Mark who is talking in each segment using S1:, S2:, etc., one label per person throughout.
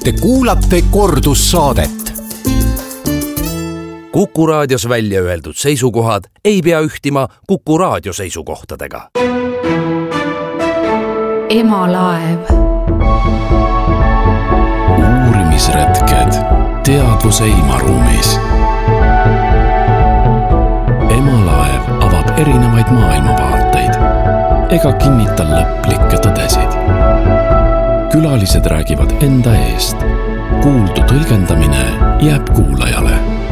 S1: Te kuulate kordussaadet.
S2: Kuku raadios välja öeldud seisukohad ei pea ühtima Kuku raadio seisukohtadega.
S3: Emalaev.
S4: Uurimisretked teadvuse ilmaruumis. Emalaev avab erinevaid maailmavaateid ega kinnita lõplikke tõdesid. Külalised räägivad enda eest. Kuuldu tõlgendamine jääb kuulajale.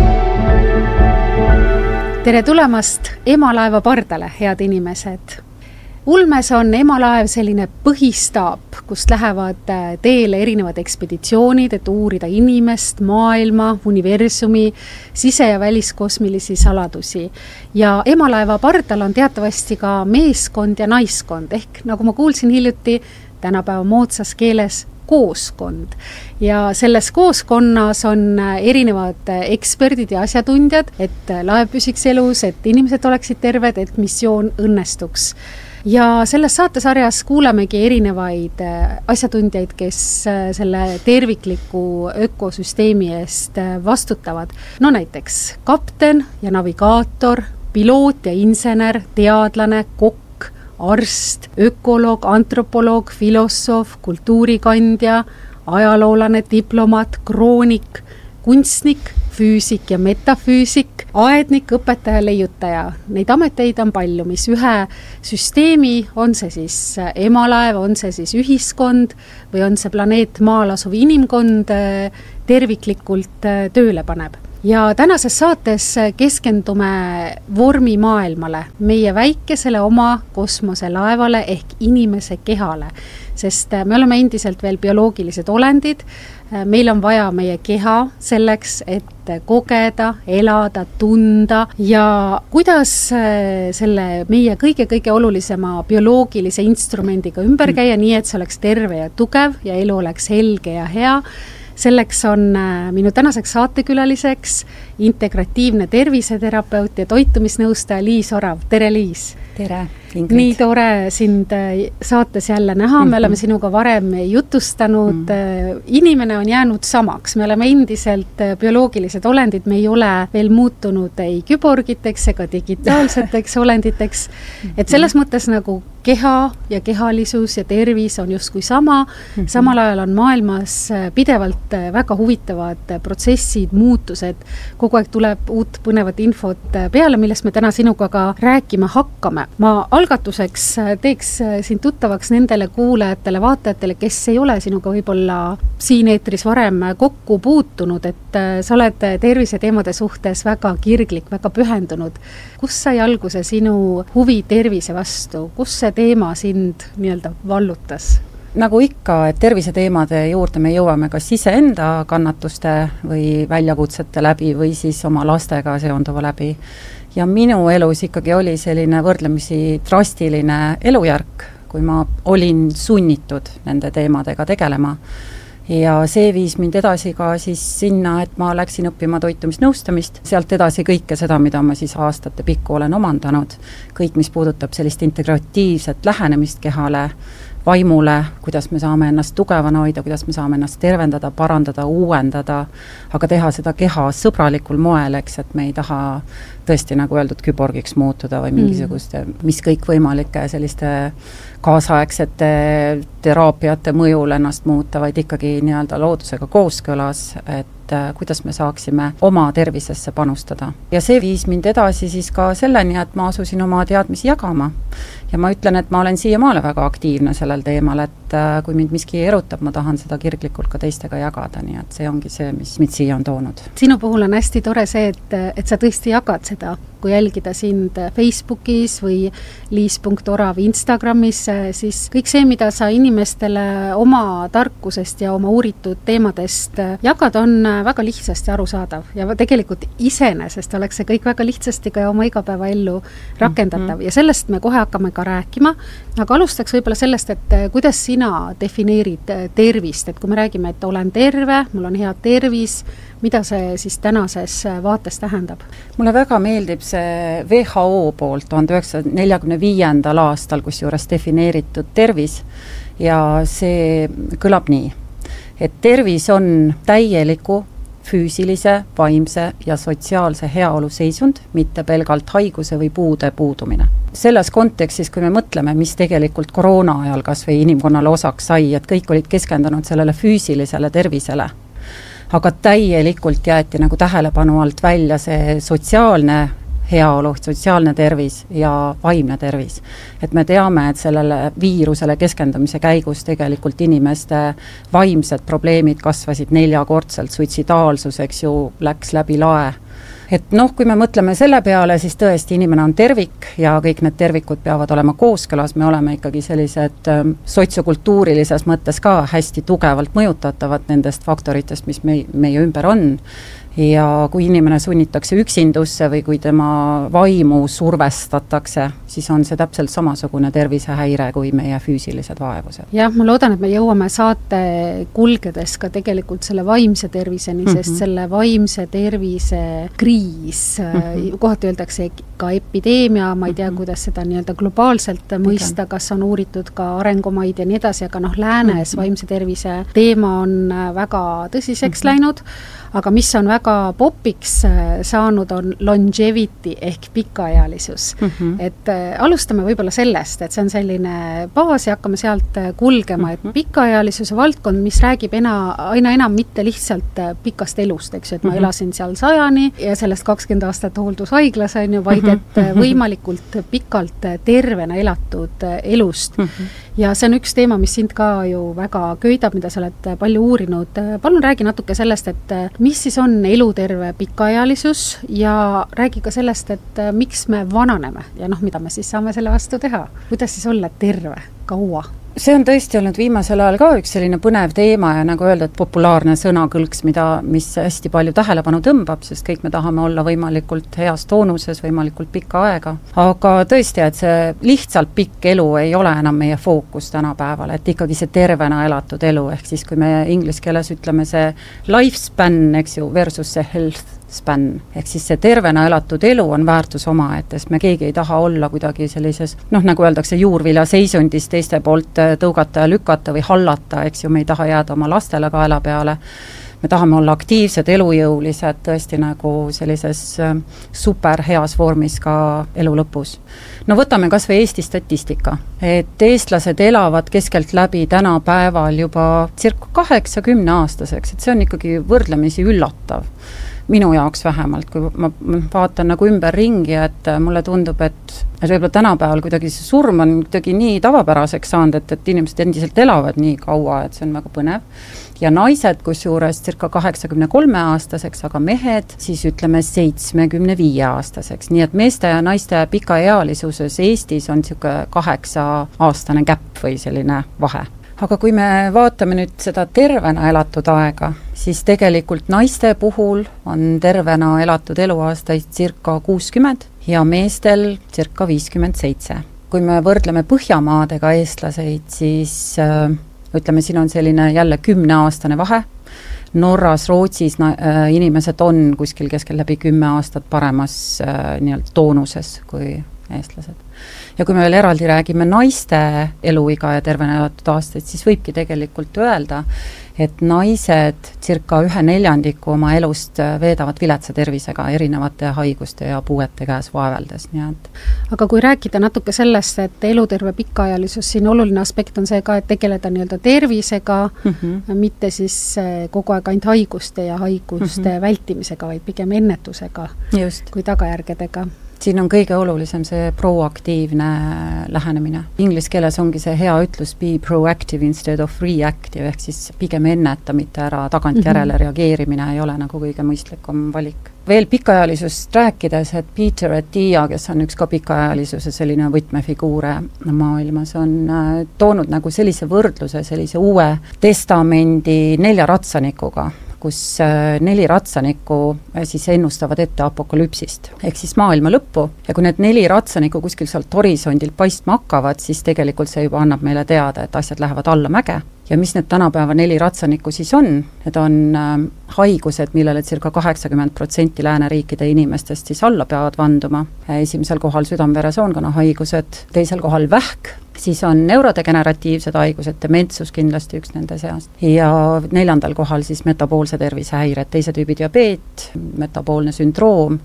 S3: Tere tulemast Emalaeva pardale, head inimesed! Ulmes on Emalaev selline põhistaap, kust lähevad teele erinevad ekspeditsioonid, et uurida inimest, maailma, universumi, sise- ja väliskosmilisi saladusi. Ja Emalaeva pardal on teatavasti ka meeskond ja naiskond, ehk nagu ma kuulsin hiljuti, tänapäeva moodsas keeles kooskond. Ja selles kooskonnas on erinevad eksperdid ja asjatundjad, et laev püsiks elus, et inimesed oleksid terved, et missioon õnnestuks. Ja selles saatesarjas kuulamegi erinevaid asjatundjaid, kes selle tervikliku ökosüsteemi eest vastutavad. No näiteks kapten ja navigaator, piloot ja insener, teadlane, kokk, arst, ökoloog, antropoloog, filosoof, kultuurikandja, ajaloolane, diplomaat, kroonik, kunstnik, füüsik ja metafüüsik, aednik, õpetaja, leiutaja. Neid ameteid on palju, mis ühe süsteemi, on see siis emalaev, on see siis ühiskond või on see planeet Maal asuv inimkond terviklikult tööle paneb. Ja tänases saates keskendume vormimaailmale, meie väikesele oma kosmoselaevale ehk inimese kehale, sest me oleme endiselt veel bioloogilised olendid. Meil on vaja meie keha selleks, et kogeda, elada, tunda ja kuidas selle meie kõige olulisema bioloogilise instrumendiga ümber käia, nii et see oleks terve ja tugev ja elu oleks helge ja hea. Selleks on minu tänaseks saatekülaliseks integratiivne terviseterapeut ja toitumisnõustaja Liis Orav. Tere, Liis!
S5: Tere, Ingrid!
S3: Nii tore sind saates jälle näha, me oleme sinuga varem jutustanud. Inimene on jäänud samaks, me oleme endiselt bioloogilised olendid, me ei ole veel muutunud ei küborgiteks ega digitaalseteks olenditeks. Et selles mõttes nagu keha ja kehalisus ja tervis on justkui sama, samal ajal on maailmas pidevalt väga huvitavad protsessid, muutused, kogu aeg tuleb uut põnevat infot peale, millest me täna sinuga ka rääkima hakkame. Ma algatuseks teeks sind tuttavaks nendele kuulajatele, vaatajatele, kes ei ole sinuga võib-olla siin eetris varem kokku puutunud, et sa oled terviseteemade suhtes väga kirglik, väga pühendunud. Kus sai alguse sinu huvi tervise vastu? Kus see teema sind nii-öelda vallutas?
S5: Nagu ikka, et terviseteemade juurde me jõuame kas iseenda kannatuste või väljakutsete läbi või siis oma lastega seonduva läbi. Ja minu elus ikkagi oli selline võrdlemisi drastiline elujärk, kui ma olin sunnitud nende teemadega tegelema. Ja see viis mind edasi ka siis sinna, et ma läksin õppima toitumisnõustamist. Sealt edasi kõike seda, mida ma siis aastate pikku olen omandanud. Kõik, mis puudutab sellist integratiivset lähenemist kehale, vaimule, kuidas me saame ennast tugevana hoida, kuidas me saame ennast tervendada, parandada, uuendada, aga teha seda keha sõbralikul moel, eks, et me ei taha tõesti, nagu öeldud, küborgiks muutuda või mingisuguste, mis kõik võimalike selliste kaasaegsete teraapiate mõjul ennast muuta, vaid ikkagi nii-öelda loodusega kooskõlas, et kuidas me saaksime oma tervisesse panustada. Ja see viis mind edasi siis ka selleni, et ma asusin oma teadmisi jagama. Ja ma ütlen, et ma olen siiamaale väga aktiivne sellel teemal, et kui mind miski erutab, ma tahan seda kirglikult ka teistega jagada, nii et see ongi see, mis mind siia on toonud.
S3: Sinu puhul on hästi tore see, et sa tõesti jagad seda, kui jälgida sind Facebookis või Liis.Orav Instagramis, siis kõik see, mida sa inimestele oma tarkusest ja oma uuritud teemadest jagad, on väga lihtsasti arusaadav ja tegelikult iseenesest oleks see kõik väga lihtsasti ka oma igapäevaellu rakendatav ja sellest me kohe hakkame ka rääkima, aga alustaks võib-olla sellest, et kuidas sina defineerid tervist, et kui me räägime, et olen terve, mul on hea tervis, mida see siis tänases vaates tähendab?
S5: Mulle väga meeldib see WHO poolt 1945. aastal, kus juures defineeritud tervis ja see kõlab nii. et tervis on täieliku füüsilise, vaimse ja sotsiaalse heaolu seisund, mitte pelgalt haiguse või puude puudumine. Selles kontekstis, kui me mõtleme, mis tegelikult koroona ajal kas või inimkonnale osaks sai, et kõik olid keskendunud sellele füüsilisele tervisele, aga täielikult jäeti nagu tähelepanu alt välja see sotsiaalne heaolu, sotsiaalne tervis ja vaimne tervis. Et me teame, et sellele viirusele keskendumise käigus tegelikult inimeste vaimsed probleemid kasvasid 4-kordselt, suitsidaalsus, eks ju, läks läbi lae. Et kui me mõtleme selle peale, siis tõesti inimene on tervik ja kõik need tervikud peavad olema kooskõlas, me oleme ikkagi sellised sotsiokultuurilises mõttes ka hästi tugevalt mõjutatavad nendest faktoritest, mis meie ümber on. Ja kui inimene sunnitakse üksindusse või kui tema vaimu survestatakse, siis on see täpselt samasugune tervisehäire kui meie füüsilised vaevused.
S3: Jah, ma loodan, et me jõuame saate kulgedes ka tegelikult selle vaimse terviseni, sest selle vaimse tervise kriis, kohati öeldakse ka epideemia, ma ei tea, kuidas seda nii-öelda globaalselt mõista, kas on uuritud ka arengumaid ja nii edasi, aga läänes vaimse tervise teema on väga tõsiseks läinud, aga mis on väga popiks saanud, on longevity ehk pikaealisus. Et alustame võib-olla sellest, et see on selline baas ja hakkame sealt kulgema, et pikaealisuse valdkond, mis räägib aina enam mitte lihtsalt pikast elust, eks ju, et ma elasin seal 100-ni ja sellest 20 aastat hooldushaiglas on ju, vaid et võimalikult pikalt tervena elatud elust. Ja see on üks teema, mis sind ka ju väga köidab, mida sa oled palju uurinud. Palun räägi natuke sellest, et mis siis on eluterve pikaealisus ja räägi ka sellest, et miks me vananeme ja mida me siis saame selle vastu teha. Kuidas siis olla terve kaua?
S5: See on tõesti olnud viimasel ajal ka üks selline põnev teema ja nagu öelda, et populaarne sõnakõlks, mis hästi palju tähelepanu tõmbab, sest kõik me tahame olla võimalikult heas toonuses, võimalikult pikka aega. Aga tõesti, et see lihtsalt pikk elu ei ole enam meie fookus tänapäeval, et ikkagi see tervena elatud elu, ehk siis kui me inglise keeles ütleme see lifespan, eks ju, versus see health span, ehk siis see tervena elatud elu on väärtus omaette, sest me keegi ei taha olla kuidagi sellises, nagu öeldakse, juurvilja seisundis teiste poolt tõugata ja lükata või hallata, eks ju, me ei taha jääda oma lastele kaela peale. Me tahame olla aktiivsed, elujõulised, tõesti nagu sellises super heas vormis ka elu lõpus. Võtame kas või Eesti statistika, et eestlased elavad keskelt läbi tänapäeval juba circa 80 aastaseks, et see on ikkagi võrdlemisi üllatav. Minu jaoks vähemalt, kui ma vaatan nagu ümber ringi, et mulle tundub, et võib-olla tänapäeval kuidagi see surm on kuidagi nii tavapäraseks saanud, et inimesed endiselt elavad nii kaua, et see on väga põnev. Ja naised kusjuures circa 83 aastaseks, aga mehed siis ütleme 75 aastaseks. Nii et meeste ja naiste pikaealisuses Eestis on 8-aastane käpp või selline vahe. Aga kui me vaatame nüüd seda tervena elatud aega, siis tegelikult naiste puhul on tervena elatud eluaastaid circa 60 ja meestel circa 57. Kui me võrdleme Põhjamaadega eestlaseid, siis ütleme, siin on selline jälle 10-aastane vahe. Norras, Rootsis inimesed on kuskil keskel läbi 10 aastat paremas toonuses kui eestlased. Ja kui me veel eraldi räägime naiste eluiga ja tervena elatud aastaid, siis võibki tegelikult öelda, et naised circa 1/4 oma elust veedavad viletsa tervisega erinevate haiguste ja puuete käes vaeveldes.
S3: Aga kui rääkida natuke sellest, et eluterve pikaajalisus, siin oluline aspekt on see ka, et tegeleda nii-öelda tervisega, mitte siis kogu aeg ainult haiguste ja haiguste vältimisega, vaid pigem ennetusega kui tagajärgedega.
S5: Siin on kõige olulisem see proaktiivne lähenemine. Inglise keeles ongi see hea ütlus be proactive instead of reactive, ehk siis pigem enneta, mitte ära tagantjärele reageerimine ei ole nagu kõige mõistlikum valik. Veel pikaajalisust rääkides, et Peter Attia, kes on üks ka pikaajalisuse selline võtmefiguure maailmas, on toonud nagu sellise võrdluse, sellise uue testamendi 4 ratsanikuga, kus 4 ratsanikku siis ennustavad ette apokalüpsist, ehk siis maailma lõppu. Ja kui need 4 ratsanikku kuskil sealt horisondil paistma hakkavad, siis tegelikult see juba annab meile teada, et asjad lähevad alla mäge. Ja mis need tänapäeva 4 ratsanikku siis on? Need on haigused, millele circa 80% lääneriikide inimestest siis alla peavad vanduma. Esimesel kohal südame-veresoonkonna haigused, teisel kohal vähk siis on neurodegeneratiivsed haigused, dementsus kindlasti üks nende seast. Ja 4. kohal siis metaboolse tervisehäired, teise tüübi diabeet, metaboolne sündroom,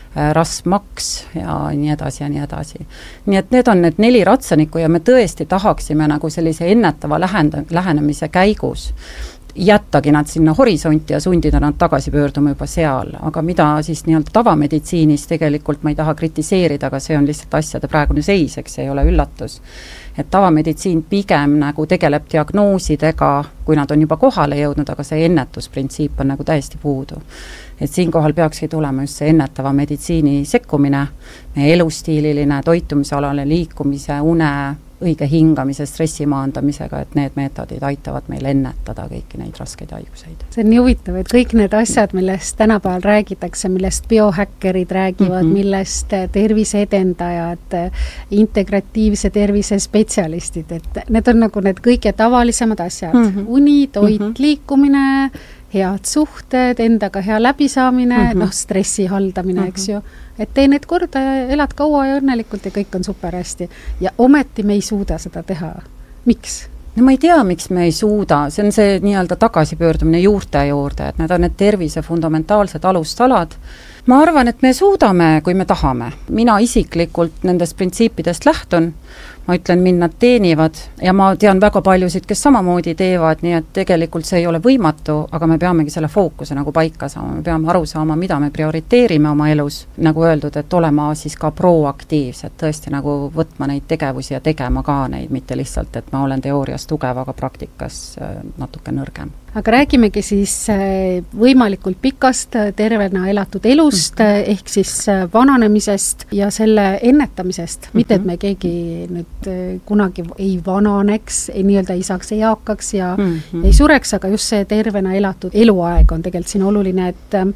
S5: rasvmaks ja nii edasi ja nii edasi. Nii et need on need 4 ratsanikku ja me tõesti tahaksime nagu sellise ennetava lähenemise käigus jättagi nad sinna horisonti ja sundida nad tagasi pöörduma juba seal, aga mida siis nii-öelda tavameditsiinis tegelikult ma ei taha kritiseerida, aga see on lihtsalt asjade praegune seis, eks see ei ole üllatus. Et tavameditsiin pigem nagu tegeleb diagnoosidega, kui nad on juba kohale jõudnud, aga see ennetusprintsiip on nagu täiesti puudu. Et siinkohal peakski tulema just see ennetava meditsiini sekkumine, meie elustiililine, toitumisalane, liikumise, une, õige hingamise, stressi maandamisega, et need meetodid aitavad meil ennetada kõiki neid raskeid haiguseid.
S3: See on nii huvitav, et kõik need asjad, millest tänapäeval räägitakse, millest biohäkkerid räägivad, millest terviseedendajad, integratiivse tervise spetsialistid, et need on nagu need kõige tavalisemad asjad. Uni, toit, liikumine, head suhted, endaga hea läbisaamine, stressi haldamine, eks ju. Et tee need korda ja elad kaua ja õnnelikult ja kõik on super hästi. Ja ometi me ei suuda seda teha. Miks?
S5: No ma ei tea, miks me ei suuda. See on see nii-öelda tagasipöördumine juurte juurde, et need on need tervise fundamentaalsed alustalad. Ma arvan, et me suudame, kui me tahame. Mina isiklikult nendest printsiipidest lähtun. Ma ütlen, mind nad teenivad ja ma tean väga paljusid, kes samamoodi teevad, nii et tegelikult see ei ole võimatu, aga me peamegi selle fookuse nagu paika saama, me peame aru saama, mida me prioriteerime oma elus, nagu öeldud, et olema siis ka proaktiivsed, tõesti nagu võtma neid tegevusi ja tegema ka neid, mitte lihtsalt, et ma olen teoorias tugev, aga praktikas natuke nõrgem.
S3: Aga räägimegi siis võimalikult pikast tervena elatud elust, ehk siis vananemisest ja selle ennetamisest, mitte et me keegi nüüd kunagi ei vananeks, nii-öelda ei saaks eakaks ja ei sureks, aga just see tervena elatud eluaeg on tegelikult siin oluline,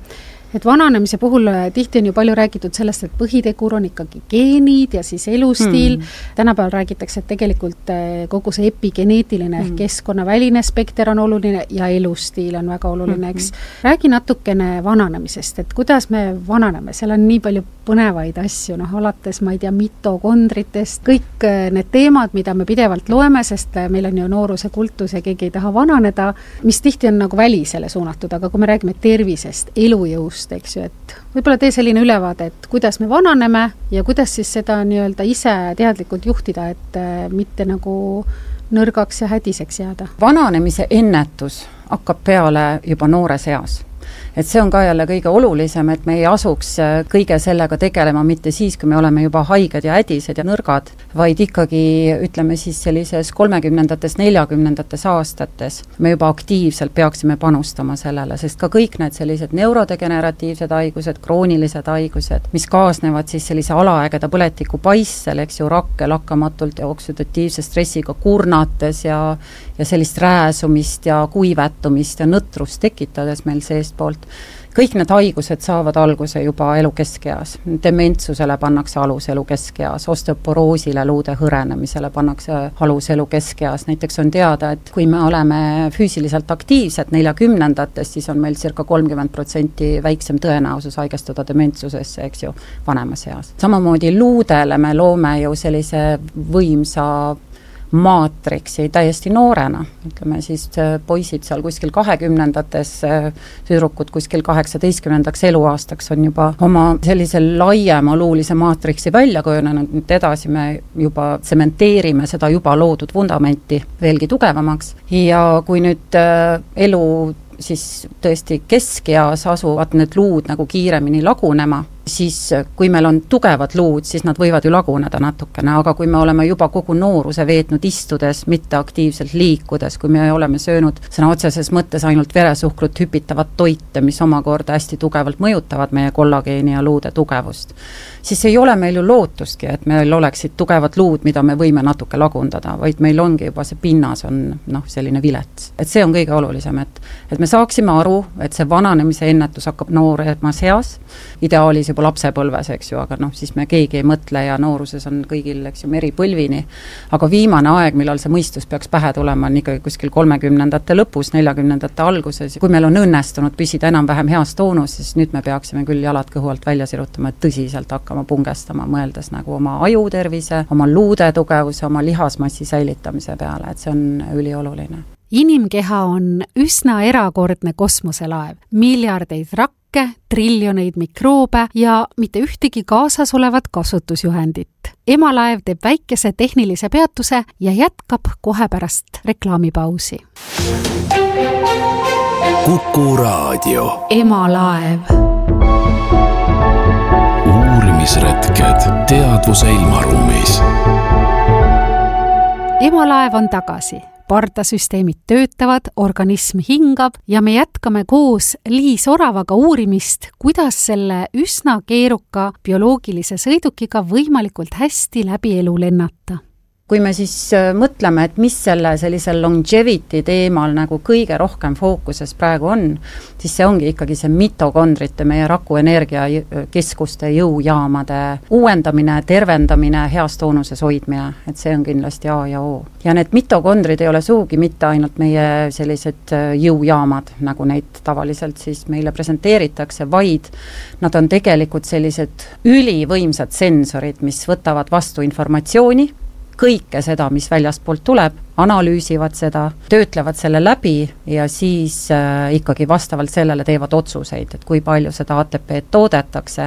S3: et vananemise puhul tihti on ju palju räägitud sellest, et põhitegur on ikkagi geenid ja siis elustiil. Tänapäeval räägitakse, et tegelikult kogu see epigeneetiline ehk keskkonnaväline spekter on oluline ja elustiil on väga oluline, eks. Räägi natukene vananemisest, et kuidas me vananeme, seal on nii palju põnevaid asju, alates, ma ei tea, mitokondritest, kõik need teemad, mida me pidevalt loeme, sest meil on ju nooruse kultus ja keegi ei taha vananeda, mis tihti on nagu välisele suunatud, aga kui me räägime tervisest, elujõust, eks ju, et võib-olla tee selline ülevaade, et kuidas me vananeme ja kuidas siis seda nii-öelda ise teadlikult juhtida, et mitte nagu nõrgaks ja hädiseks jääda.
S5: Vananemise ennetus hakkab peale juba noores eas. Et see on ka jälle kõige olulisem, et me ei asuks kõige sellega tegelema mitte siis, kui me oleme juba haiged ja hädised ja nõrgad, vaid ikkagi, ütleme siis sellises 30-ndates, 40-ndates aastates me juba aktiivselt peaksime panustama sellele, sest ka kõik need sellised neurodegeneratiivsed haigused, kroonilised haigused, mis kaasnevad siis sellise alaägeda põletiku paissel, eks ju, rakke lakkamatult ja oksüdatiivse stressiga kurnates ja sellist rääsumist ja kuivetumist ja nõtrust tekitades meil seestpoolt. Kõik need haigused saavad alguse juba elu keskeas. Dementsusele pannakse alus elu keskeas, osteoporoosile, luude hõrenemisele pannakse alus elu keskeas. Näiteks on teada, et kui me oleme füüsiliselt aktiivsed 40-ndates, siis on meil circa 30% väiksem tõenäosus haigestuda dementsusesse, eks ju, vanemas eas. Samamoodi luudele me loome ju sellise võimsa maatriksi täiesti noorena, ütleme siis poisid seal kuskil 20-ndates, tüdrukud kuskil 18 eluaastaks on juba oma sellise laiema luulise maatriksi välja kujunenud, nüüd edasi me juba tsementeerime seda juba loodud vundamenti veelgi tugevamaks ja kui nüüd elu siis tõesti keskeas asuvad need luud nagu kiiremini lagunema, siis kui meil on tugevad luud, siis nad võivad ju laguneda natukene, aga kui me oleme juba kogu nooruse veetnud istudes, mitte aktiivselt liikudes, kui me oleme söönud sõna otseses mõttes ainult veresuhkrut hüpitavat toite, mis omakorda hästi tugevalt mõjutavad meie kollageeni ja luude tugevust, siis ei ole meil ju lootustki, et meil oleksid tugevad luud, mida me võime natuke lagundada, vaid meil ongi juba see pinnas on selline vilets. Et see on kõige olulisem, et me saaksime aru, et see vananemise ennetus hakkab nooremas eas, ideaalis juba lapsepõlves, eks ju, aga siis me keegi ei mõtle ja nooruses on kõigil, eks ju, meri põlvini. Aga viimane aeg, millal see mõistus peaks pähe tulema, on ikkagi kuskil 30ndate lõpus, 40ndate alguses. Kui meil on õnnestunud püsida enam-vähem heas toonus, siis nüüd me peaksime küll jalad kõhu alt välja sirutama, et tõsiselt hakkama pungestama, mõeldes nagu oma ajutervise, oma luude tugevuse, oma lihasmassi säilitamise peale, et see on ülioluline.
S3: Inimkeha on üsna erakordne kosmoselaev, miljardeid rakke, triljoneid mikroobe ja mitte ühtegi kaasas olevat kasutusjuhendit. Emalaev teeb väikese tehnilise peatuse ja jätkab kohe pärast reklaamipausi.
S1: Kuku Raadio.
S3: Emalaev.
S4: Uurimisretked teadvuse ilmaruumis.
S3: Emalaev on tagasi. Pardasüsteemid töötavad, organism hingab ja me jätkame koos Liis Oravaga uurimist, kuidas selle üsna keeruka bioloogilise sõidukiga võimalikult hästi läbi elu lennata.
S5: Kui me siis mõtleme, et mis sellise longevity teemal nagu kõige rohkem fookuses praegu on, siis see ongi ikkagi see mitokondrite, meie rakuenergiakeskuste jõujaamade uuendamine, tervendamine, heas toonuses hoidmine, et see on kindlasti A ja O. Ja need mitokondrid ei ole suugi mitte ainult meie sellised jõujaamad, nagu neid tavaliselt siis meile presenteeritakse, vaid nad on tegelikult sellised ülivõimsad sensorid, mis võtavad vastu informatsiooni, kõike seda, mis väljastpoolt tuleb, analüüsivad seda, töötlevad selle läbi ja siis ikkagi vastavalt sellele teevad otsuseid, et kui palju seda ATP toodetakse.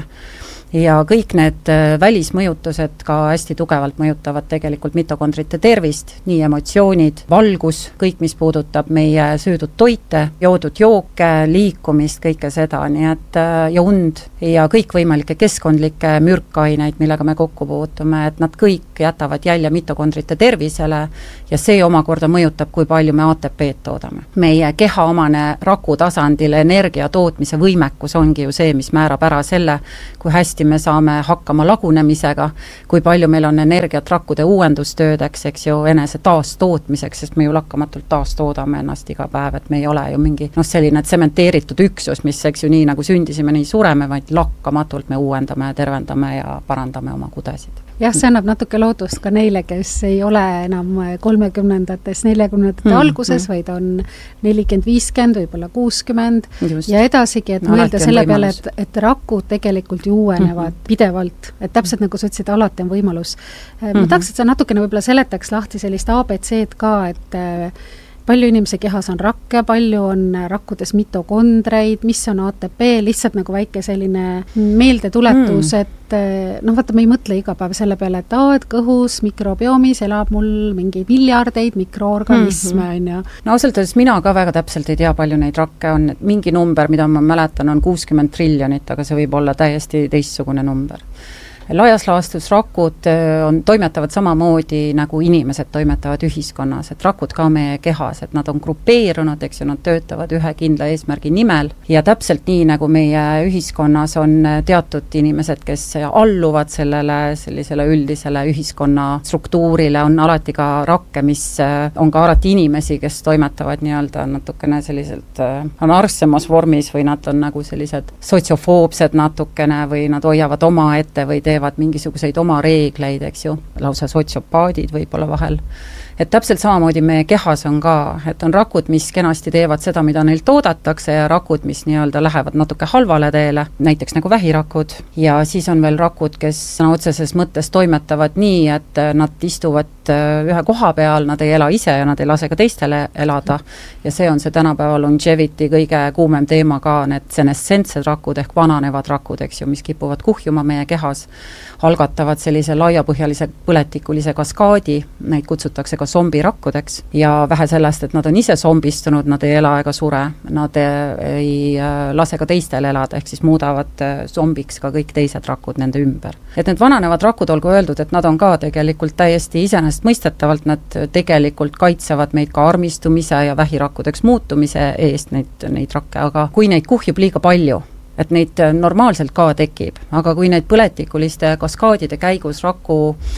S5: Ja kõik need välismõjutused ka hästi tugevalt mõjutavad tegelikult mitokondrite tervist, nii emotsioonid, valgus, kõik, mis puudutab meie söödud toite, joodud jooke, liikumist, kõike seda, nii et ja und ja kõikvõimalikke keskkondlikke mürkaineid, millega me kokku puutume, et nad kõik jätavad jälje mitokondrite tervisele ja see omakorda mõjutab, kui palju me ATP-d toodame. Meie keha omane raku tasandil energia tootmise võimekus ongi ju see, mis määrab ära selle, kui hästi me saame hakkama lagunemisega, kui palju meil on energiat rakkude uuendustöödeks, eks ju, enese taastootmiseks, sest me ju lakkamatult taastoodame ennast iga päev, et me ei ole ju mingi selline tsementeeritud üksus, mis, eks ju, nii nagu sündisime, nii sureme, vaid lakkamatult me uuendame, tervendame ja parandame oma kudesid.
S3: Jah, see annab natuke lootust ka neile, kes ei ole enam 30-ndates, 40-ndate alguses, vaid on 40, 50, võib-olla 60 just. Ja edasigi, et mõelda selle peale, et rakud tegelikult ju uuenevad pidevalt, et täpselt nagu sa ütlesid, alati on võimalus. Ma tahaks, et sa natukene võib-olla seletaks lahti sellist ABC-d ka, et palju inimese kehas on rakke, palju on rakkudes mitokondreid, mis on ATP, lihtsalt nagu väike selline meeldetuletus, et vaata, me ei mõtle iga päev selle peale, et kõhus, mikrobioomis elab mul mingi miljardeid mikroorganisme, on ju.
S5: No ausalt öeldes mina ka väga täpselt ei tea, palju neid rakke on, et mingi number, mida ma mäletan, on 60 triljonit, aga see võib olla täiesti teistsugune number. Laias laastus rakud toimetavad samamoodi nagu inimesed toimetavad ühiskonnas, et rakud ka meie kehas, et nad on grupeerunud, eks ju, nad töötavad ühe kindla eesmärgi nimel ja täpselt nii, nagu meie ühiskonnas on teatud inimesed, kes alluvad sellisele üldisele ühiskonna struktuurile, on alati ka rakke, mis on ka alati inimesi, kes toimetavad nii-öelda natukene selliselt anarsemas vormis või nad on nagu sellised sotsiofoobsed natukene või nad hoiavad oma ette või teevad mingisuguseid oma reegleid, eks ju, lausa sotsiopaadid võib-olla vahel. Et täpselt samamoodi meie kehas on ka, et on rakud, mis kenasti teevad seda, mida neil toodatakse ja rakud, mis nii-öelda lähevad natuke halvale teele, näiteks nagu vähirakud ja siis on veel rakud, kes otseses mõttes toimetavad nii, et nad istuvad ühe koha peal, nad ei ela ise ja nad ei lase ka teistele elada ja see on see tänapäeva longevity kõige kuumem teema ka, need senescentsed rakud ehk vananevad rakud, eks ju, mis kipuvad kuhjuma meie kehas, algatavad sellise laiapõhjalise põletikulise kaskaadi, neid kutsutakse ka zombirakkudeks ja vähe sellest, et nad on ise zombistunud, nad ei ela ega sure, nad ei lase ka teistel elada, ehk siis muudavad zombiks ka kõik teised rakud nende ümber. Et need vananevad rakud, olgu öeldud, et nad on ka tegelikult täiesti iseenesestmõistetavalt, nad tegelikult kaitsevad meid ka armistumise ja vähirakkudeks muutumise eest neid rakke, aga kui neid kuhjub liiga palju, et neid normaalselt ka tekib, aga kui neid põletikuliste kaskaadide käigus raku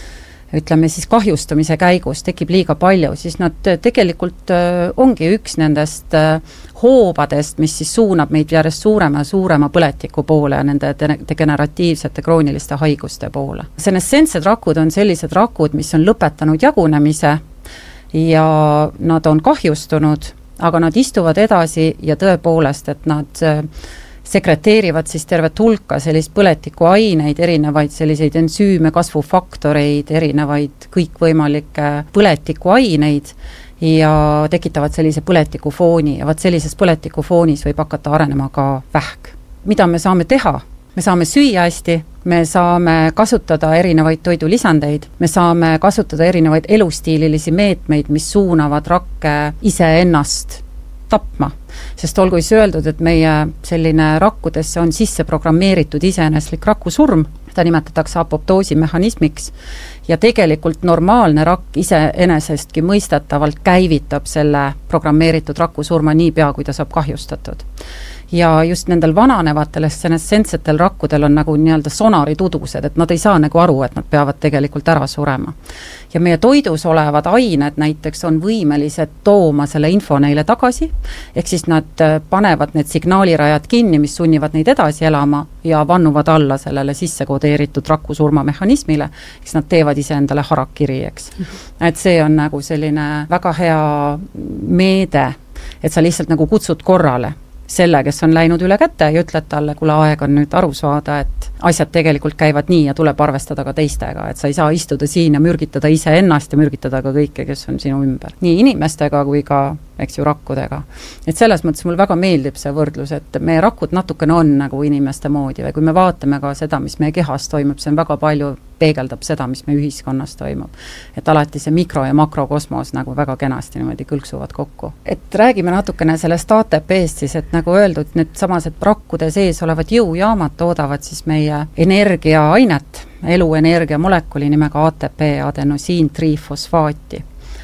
S5: ütleme siis kahjustumise käigus tekib liiga palju, siis nad tegelikult ongi üks nendest hoobadest, mis siis suunab meid järjest suurema põletiku poole ja nende degeneratiivsete krooniliste haiguste poole. Senescentsed rakud on sellised rakud, mis on lõpetanud jagunemise ja nad on kahjustunud, aga nad istuvad edasi ja tõepoolest, et nad sekreteerivad siis tervet hulka sellist põletikuaineid, erinevaid selliseid ensüüme, kasvufaktoreid, erinevaid kõikvõimalikke põletikuaineid ja tekitavad sellise põletikufooni ja sellises põletikufoonis võib hakata arenema ka vähk. Mida me saame teha? Me saame süüa hästi, me saame kasutada erinevaid toidulisandeid, me saame kasutada erinevaid elustiililisi meetmeid, mis suunavad rakke iseennast tapma, sest olgu siis öeldud, et meie selline rakkudesse on sisse programmeeritud iseeneslik rakusurm, ta nimetatakse apoptoosi mehhanismiks ja tegelikult normaalne rakk iseenesestki mõistetavalt käivitab selle programmeeritud rakusurma niipea, kui ta saab kahjustatud. Ja just nendel vananevatel senescentsetel rakkudel on nagu nii-öelda sonaritudused, et nad ei saa nagu aru, et nad peavad tegelikult ära surema. Ja meie toidus olevad ained näiteks on võimelised tooma selle info neile tagasi, ehk siis nad panevad need signaalirajad kinni, mis sunnivad neid edasi elama ja vannuvad alla sellele sissekodeeritud rakusurma mehhanismile, eks nad teevad ise endale harakiri, eks. Et see on nagu selline väga hea meede, et sa lihtsalt nagu kutsud korrale selle, kes on läinud üle käte ja ütled talle, kuule aeg on nüüd aru saada, et asjad tegelikult käivad nii ja tuleb arvestada ka teistega, et sa ei saa istuda siin ja mürgitada ise ennast ja mürgitada ka kõike, kes on sinu ümber. Nii inimestega kui ka, eks ju, rakkudega. Et selles mõttes mul väga meeldib see võrdlus, et meie rakud natukene on nagu inimeste moodi või kui me vaatame ka seda, mis meie kehas toimub, see on väga palju peegeldab seda, mis meie ühiskonnas toimub. Et alati see mikro- ja makrokosmos nagu väga kenasti niimoodi kõlksuvad kokku. Et räägime natukene sellest ATP-st siis, et nagu öeldud, need samased rakkude sees olevad jõujaamad toodavad siis meie energiaainet, eluenergia molekuli nimega ATP, adenosiin-trifosfaati.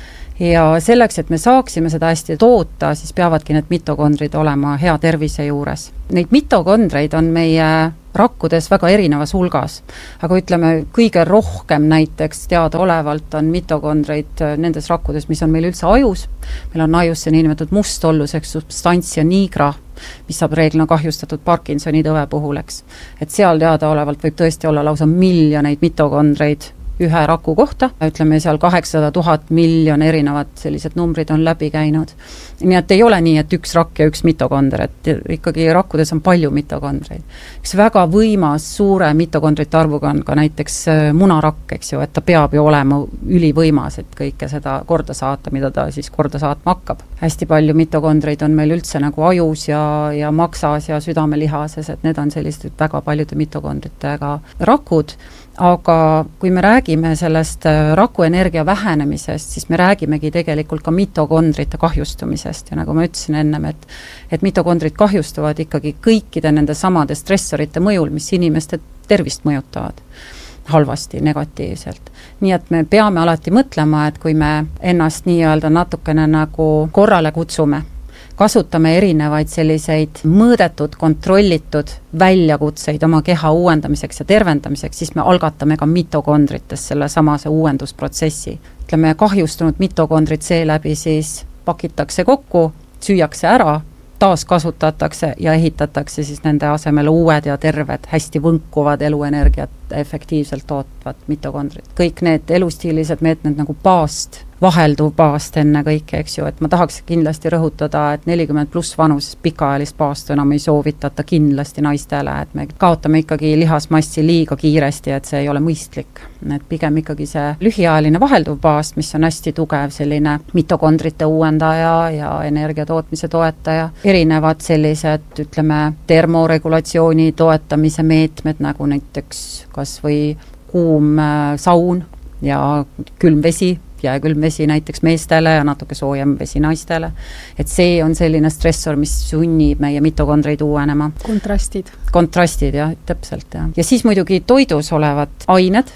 S5: Ja selleks, et me saaksime seda hästi toota, siis peavadki need mitokondrid olema hea tervise juures. Neid mitokondreid on meie rakkudes väga erinevas hulgas, aga ütleme, kõige rohkem näiteks teadaolevalt on mitokondreid nendes rakkudes, mis on meil üldse ajus. Meil on ajus see niinimetatud mustolluseks substantsia nigra, mis saab reeglina kahjustatud Parkinsoni tõve puhul, eks. Et seal teadaolevalt võib tõesti olla lausa miljoneid mitokondreid ühe raku kohta, ütleme seal 800 000 miljon erinevad sellised numbrid on läbi käinud. Nii et ei ole nii, et üks rakk ja üks mitokonder, et ikkagi rakkudes on palju mitokondreid. Üks väga võimas suure mitokondrite arvuga on ka näiteks munarakk, eks ju, et ta peab ju olema ülivõimas, et kõike seda korda saata, mida ta siis korda saatma hakkab. Hästi palju mitokondreid on meil üldse nagu ajus ja maksas ja südamelihases, et need on sellised väga paljude mitokondritega rakud. Aga kui me räägime sellest rakuenergia vähenemisest, siis me räägimegi tegelikult ka mitokondrite kahjustumisest ja nagu ma ütlesin ennem, et mitokondrid kahjustuvad ikkagi kõikide nende samade stressorite mõjul, mis inimeste tervist mõjutavad halvasti, negatiivselt. Nii et me peame alati mõtlema, et kui me ennast nii-öelda natukene nagu korrale kutsume, kasutame erinevaid selliseid mõõdetud, kontrollitud väljakutseid oma keha uuendamiseks ja tervendamiseks, siis me algatame ka mitokondrites selle samase uuendusprotsessi. Ütleme, kahjustunud mitokondrid seeläbi siis pakitakse kokku, süüakse ära, taas kasutatakse ja ehitatakse siis nende asemele uued ja terved, hästi võnkuvad eluenergiat efektiivselt tootvad mitokondrid. Kõik need elustiilised meetmed nagu paast, vahelduv paast enne kõike, eks ju, et ma tahaks kindlasti rõhutada, et 40+ vanuses pikaajalist paastu enam ei soovitata kindlasti naistele, et me kaotame ikkagi lihasmassi liiga kiiresti, et see ei ole mõistlik. Et pigem ikkagi see lühiajaline vahelduv paast, mis on hästi tugev selline mitokondrite uuendaja ja energia tootmise toetaja, erinevad sellised, ütleme, termoregulatsiooni toetamise meetmed, nagu näiteks kas või kuum saun ja külm vesi, jääkülm vesi näiteks meestele ja natuke soojem vesi naistele. Et see on selline stressor, mis sunnib meie mitokondreid uuenema.
S3: Kontrastid.
S5: Kontrastid, jah, täpselt, jah. Ja siis muidugi toidus olevad ained,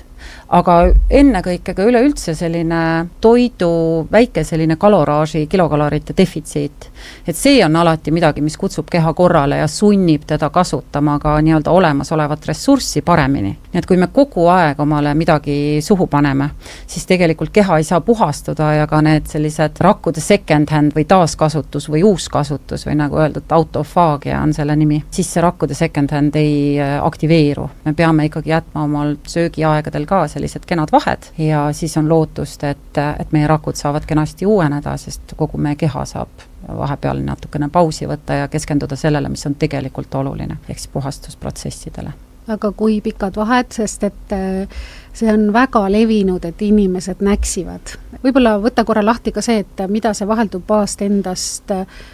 S5: aga ennekõike ka üleüldse selline toidu väike selline kaloraaži, kilokalorite defitsiit. Et see on alati midagi, mis kutsub keha korrale ja sunnib teda kasutama ka nii-öelda olemasolevat ressurssi paremini. Nii et kui me kogu aeg omale midagi suhu paneme, siis tegelikult keha ei saa puhastuda ja ka need sellised rakkude second hand või taaskasutus või uuskasutus või nagu öeldud, autofaagia on selle nimi, siis see rakkude second hand ei aktiveeru. Me peame ikkagi jätma omal söögiaegadel ka sellised kenad vahed ja siis on lootust, et meie rakud saavad kenasti uueneda, sest kogu meie keha saab vahepeal natukene pausi võtta ja keskenduda sellele, mis on tegelikult oluline, ehk siis puhastusprotsessidele.
S3: Aga kui pikad vahed, sest et see on väga levinud, et inimesed näksivad. Võib-olla võtta korra lahti ka see, et mida see vahelduv paast endast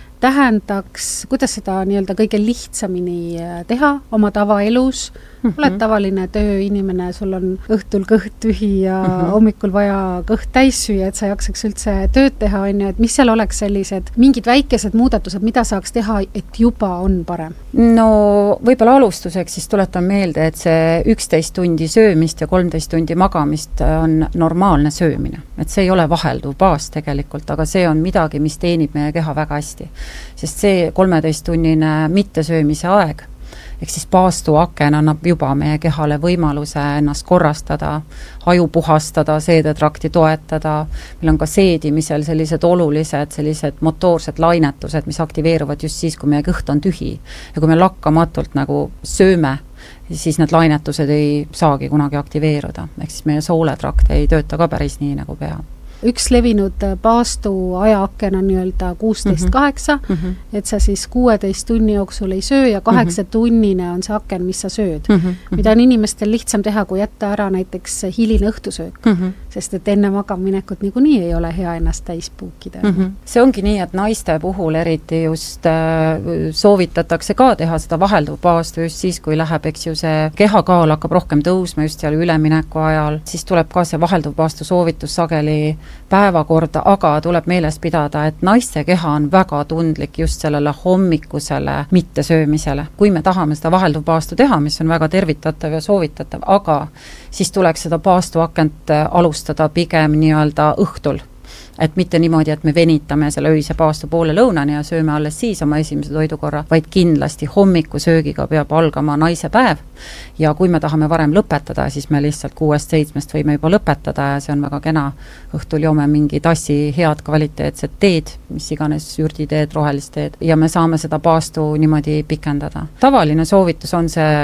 S3: tähendaks, kuidas seda nii-öelda kõige lihtsamini teha oma tavaelus. Oled tavaline tööinimene, sul on õhtul kõht tühi ja hommikul vaja kõht täis süüa, et sa jaksaks üldse tööd teha, et mis seal oleks sellised mingid väikesed muudatused, mida saaks teha, et juba on parem?
S5: No võib-olla alustuseks siis tuletan meelde, et see 11 tundi söömist ja 13 tundi magamist on normaalne söömine. Et see ei ole vahelduv baas tegelikult, aga see on midagi, mis teenib meie keha väga hästi. Sest see 13-tunnine mittesöömise aeg, ehk siis paastuaken annab juba meie kehale võimaluse ennast korrastada, aju puhastada, seedetrakti toetada, meil on ka seedimisel sellised olulised, sellised motoorsed lainetused, mis aktiveeruvad just siis, kui meie kõht on tühi. Ja kui me lakkamatult nagu sööme, siis need lainetused ei saagi kunagi aktiveeruda, ehk siis meie sooletrakt ei tööta ka päris nii, nagu peab.
S3: Üks levinud paastu ajaaken on nii-öelda 16-8, et sa siis 16 tunni jooksul ei söö ja 8-tunnine on see aken, mis sa sööd. Mida on inimestel lihtsam teha, kui jätta ära näiteks hiline õhtusöök, sest et enne magaminekut niikuinii ei ole hea ennast täis puukida.
S5: See ongi nii, et naiste puhul eriti just soovitatakse ka teha seda vahelduv paastu just siis, kui läheb, eks ju, see kehakaal hakkab rohkem tõusma just seal ülemineku ajal, siis tuleb ka see vahelduv paastu soovitus sageli päevakorda, aga tuleb meeles pidada, et naiste keha on väga tundlik just sellele hommikusele mittesöömisele. Kui me tahame seda vahelduv paastu teha, mis on väga tervitatav ja soovitatav, aga siis tuleks seda paastuakent alustada pigem nii-öelda õhtul. Et mitte niimoodi, et me venitame selle öise paastu poole lõunani ja sööme alles siis oma esimese toidukorra, vaid kindlasti hommikusöögiga peab algama naise päev ja kui me tahame varem lõpetada, siis me lihtsalt 6-7 võime juba lõpetada ja see on väga kena. Õhtul joome mingi tassi head kvaliteetset teed, mis iganes ürditeed, rohelist teed ja me saame seda paastu niimoodi pikendada. Tavaline soovitus on see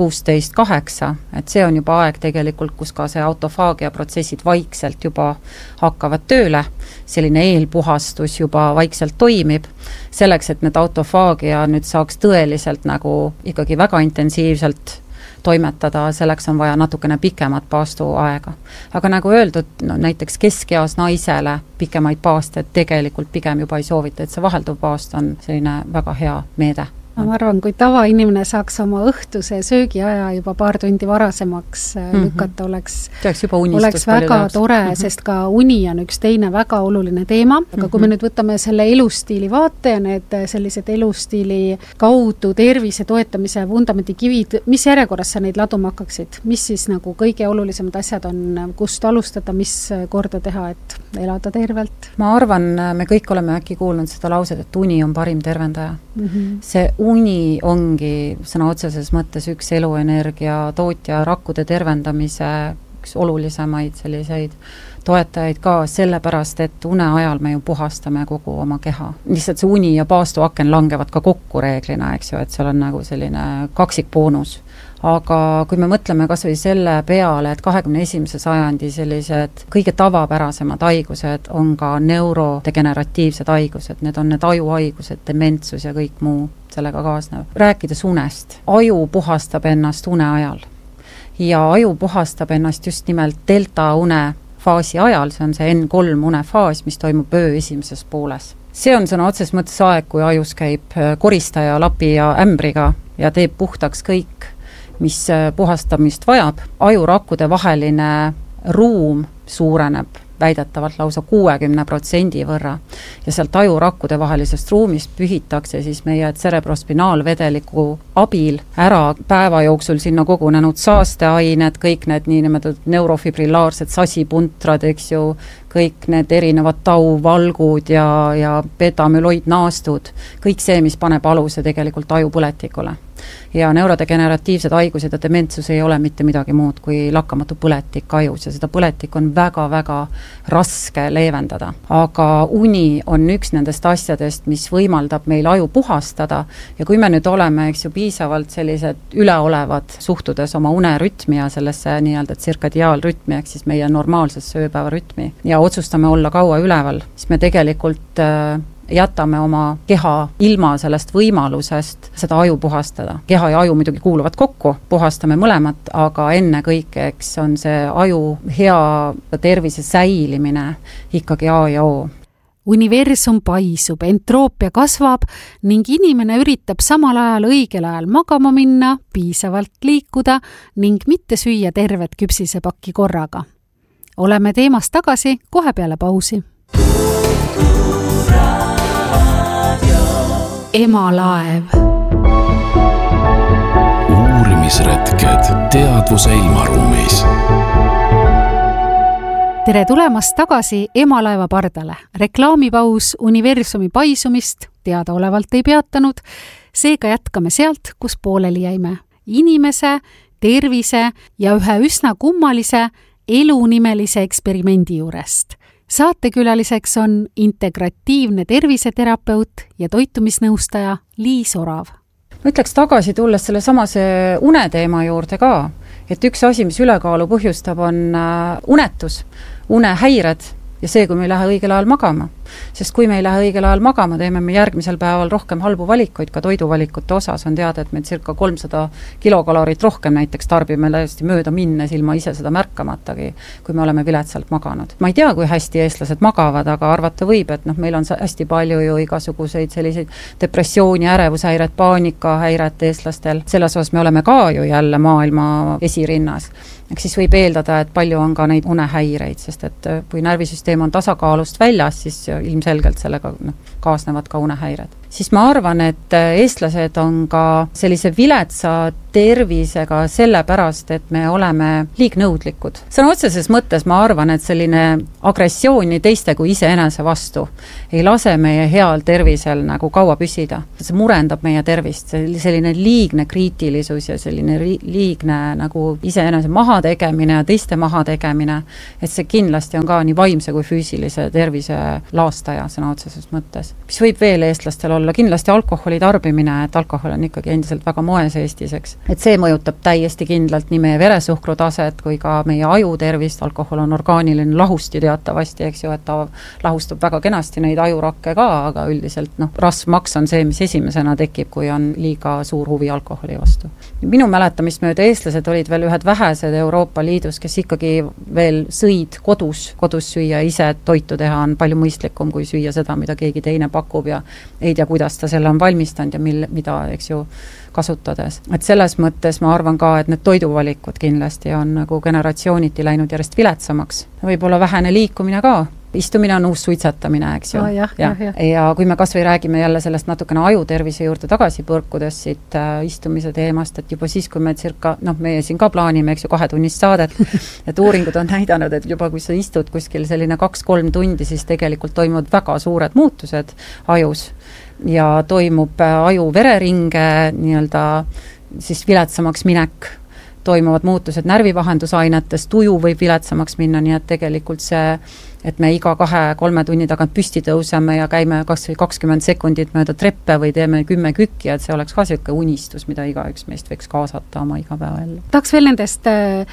S5: 16-8, et see on juba aeg tegelikult, kus ka see autofaagia protsessid vaikselt juba hakkavad tööle. Selline eelpuhastus juba vaikselt toimib, selleks, et need autofaagia nüüd saaks tõeliselt nagu ikkagi väga intensiivselt toimetada, selleks on vaja natukene pikemat paastuaega. Aga nagu öeldud, näiteks keskeas naisele pikemaid paaste tegelikult pigem juba ei soovita, et see vahelduv paast on selline väga hea meede.
S3: Ma arvan, kui tavainimene saaks oma õhtuse söögiaja juba paar tundi varasemaks lükata, oleks väga tore, sest ka uni on üks teine väga oluline teema, aga kui me nüüd võtame selle elustiili vaate ja need sellised elustiili kaudu tervise toetamise vundamendikivid, mis järjekorras sa neid laduma hakkaksid? Mis siis nagu kõige olulisemad asjad on, kust alustada, mis korda teha, et elada tervelt?
S5: Ma arvan, me kõik oleme äkki kuulnud seda lauset, et uni on parim tervendaja. See uni ongi sõna otseses mõttes üks eluenergia tootja rakkude tervendamise üks olulisemaid selliseid toetajaid ka sellepärast, et une ajal me ju puhastame kogu oma keha. Lihtsalt see uni ja paastuaken langevad ka kokku reeglina, eks ju, et seal on nagu selline kaksikboonus. Aga kui me mõtleme kas või selle peale, et 21. sajandi sellised kõige tavapärasemad haigused on ka neurodegeneratiivsed haigused, need on need ajuhaigused, dementsus ja kõik muu sellega kaasnev. Rääkides unest, aju puhastab ennast une ajal ja aju puhastab ennast just nimelt delta une faasi ajal, see on see N3 unefaas, mis toimub öö esimeses pooles. See on sõna otses mõttes aeg, kui ajus käib koristaja, lapi ja ämbriga ja teeb puhtaks kõik, mis puhastamist vajab. Ajurakkude vaheline ruum suureneb väidetavalt lausa 60% võrra. Ja sealt ajurakkude vahelisest ruumist pühitakse siis meie cerebrospinaalvedeliku abil ära päeva jooksul sinna kogunenud saasteained, kõik need niinimetatud neurofibrilaarsed sasipuntrad, eks ju, kõik need erinevad tauvalgud ja betamüloidnaastud, kõik see, mis paneb aluse tegelikult ajupõletikule. Ja neurodegeneratiivsed haigused ja dementsus ei ole mitte midagi muud kui lakkamatu põletik ajus ja seda põletik on väga-väga raske leevendada. Aga uni on üks nendest asjadest, mis võimaldab meil aju puhastada ja kui me nüüd oleme, eks ju, piisavalt sellised üleolevad suhtudes oma unerütmi ja sellesse nii-öelda tsirkadiaalrütmi, ehk siis meie normaalsesse ööpäevarütmi ja otsustame olla kaua üleval, siis me tegelikult jätame oma keha ilma sellest võimalusest seda aju puhastada. Keha ja aju muidugi kuuluvad kokku, puhastame mõlemat, aga enne kõike, eks on see aju hea tervise säilimine ikkagi A ja O.
S3: Universum paisub, entroopia kasvab ning inimene üritab samal ajal õigel ajal magama minna, piisavalt liikuda ning mitte süüa tervet küpsisepakki korraga. Oleme teemast tagasi kohe peale pausi. Emalaev.
S4: Uurimisretked teadvuse ilmaruumis.
S3: Tere tulemast tagasi Emalaeva pardale. Reklaamipaus Universumi paisumist teadaolevalt ei peatanud, seega jätkame sealt, kus pooleli jäime. Inimese, tervise ja ühe üsna kummalise elunimelise eksperimendi juurest. Saatekülaliseks on integratiivne terviseterapeut ja toitumisnõustaja Liis Orav.
S5: Ma ütleks tagasi tulles selle samase uneteema juurde ka, et üks asi, mis ülekaalu põhjustab, on unetus, unehäired ja see, kui me ei lähe õigel ajal magama. Sest kui me ei lähe õigel ajal magama, teeme me järgmisel päeval rohkem halbu valikuid, ka toiduvalikute osas on teada, et me circa 300 kilokalorit rohkem näiteks tarbime täiesti mööda minnes ilma ise seda märkamatagi, kui me oleme viletsalt maganud. Ma ei tea, kui hästi eestlased magavad, aga arvata võib, et meil on hästi palju ju igasuguseid selliseid depressiooni, ärevushäiret, paanikahäiret eestlastel. Selles osas me oleme ka ju jälle maailma esirinnas. Eks siis võib eeldada, et palju on ka neid unehäireid, sest et kui närvisüsteem on tasakaalust väljas, siis ilmselgelt sellega kaasnevad ka unehäired. Siis ma arvan, et eestlased on ka sellise viletsa tervisega sellepärast, et me oleme liignõudlikud. Sõna otseses mõttes ma arvan, et selline agressiooni teiste kui iseenese vastu ei lase meie heal tervisel nagu kaua püsida. See murendab meie tervist, selline liigne kriitilisus ja selline liigne nagu iseenese mahategemine ja teiste mahategemine, et see kindlasti on ka nii vaimse kui füüsilise tervise laastaja sõna otseses mõttes. Mis võib veel eestlastel olla? Kindlasti alkoholi tarbimine, et alkohol on ikkagi endiselt väga moes Eestis, eks. Et see mõjutab täiesti kindlalt nii meie veresuhkru taset kui ka meie aju tervist. Alkohol on orgaaniline lahusti teatavasti, eks ju, et ta lahustab väga kenasti neid ajurakke ka, aga üldiselt rasvmaks on see, mis esimesena tekib, kui on liiga suur huvi alkoholi vastu. Minu mäletamist mööda eestlased olid veel ühed vähesed Euroopa Liidus, kes ikkagi veel sõid kodus süüa, ise toitu teha on palju mõistlikum kui süüa seda, mida keegi teine pakub ja ei tea, kuidas ta selle on valmistanud ja mida, eks ju, kasutades. Et selles mõttes ma arvan ka, et need toiduvalikud kindlasti on nagu generatsiooniti läinud järjest viletsamaks. Võib-olla vähene liikumine ka. Istumine on uus suitsetamine, eks ju. Ja kui me kasvõi räägime jälle sellest natukene ajutervise juurde tagasi põrkudes siit istumise teemast, et juba siis, kui me meie siin ka plaanime, eks ju, 2-tunnist saadet, et uuringud on näidanud, et juba kui sa istud kuskil selline 2-3 tundi, siis tegelikult toimuvad väga suured muutused ajus ja toimub aju vereringe nii-öelda siis viletsamaks minek, toimuvad muutused närvivahendusainetes, tuju võib viletsamaks minna, nii et tegelikult see, et me iga 2-3 tunni tagant püsti tõuseme ja käime kas või 20 sekundit mööda treppe või teeme 10 kükki, et see oleks ka selline unistus, mida igaüks meist võiks kaasata oma igapäevaellu.
S3: Tahaks veel nendest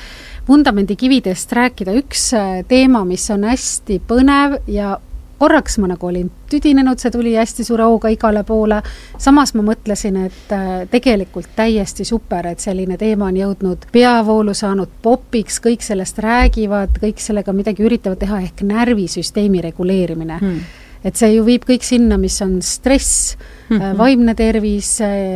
S3: vundamendikividest rääkida. Üks teema, mis on hästi põnev ja korraks ma nagu olin tüdinenud, see tuli hästi suure hooga igale poole. Samas ma mõtlesin, et tegelikult täiesti super, et selline teema on jõudnud peavoolu saanud popiks, kõik sellest räägivad, kõik sellega midagi üritavad teha ehk närvisüsteemi reguleerimine. et see ju viib kõik sinna, mis on stress, vaimne tervis,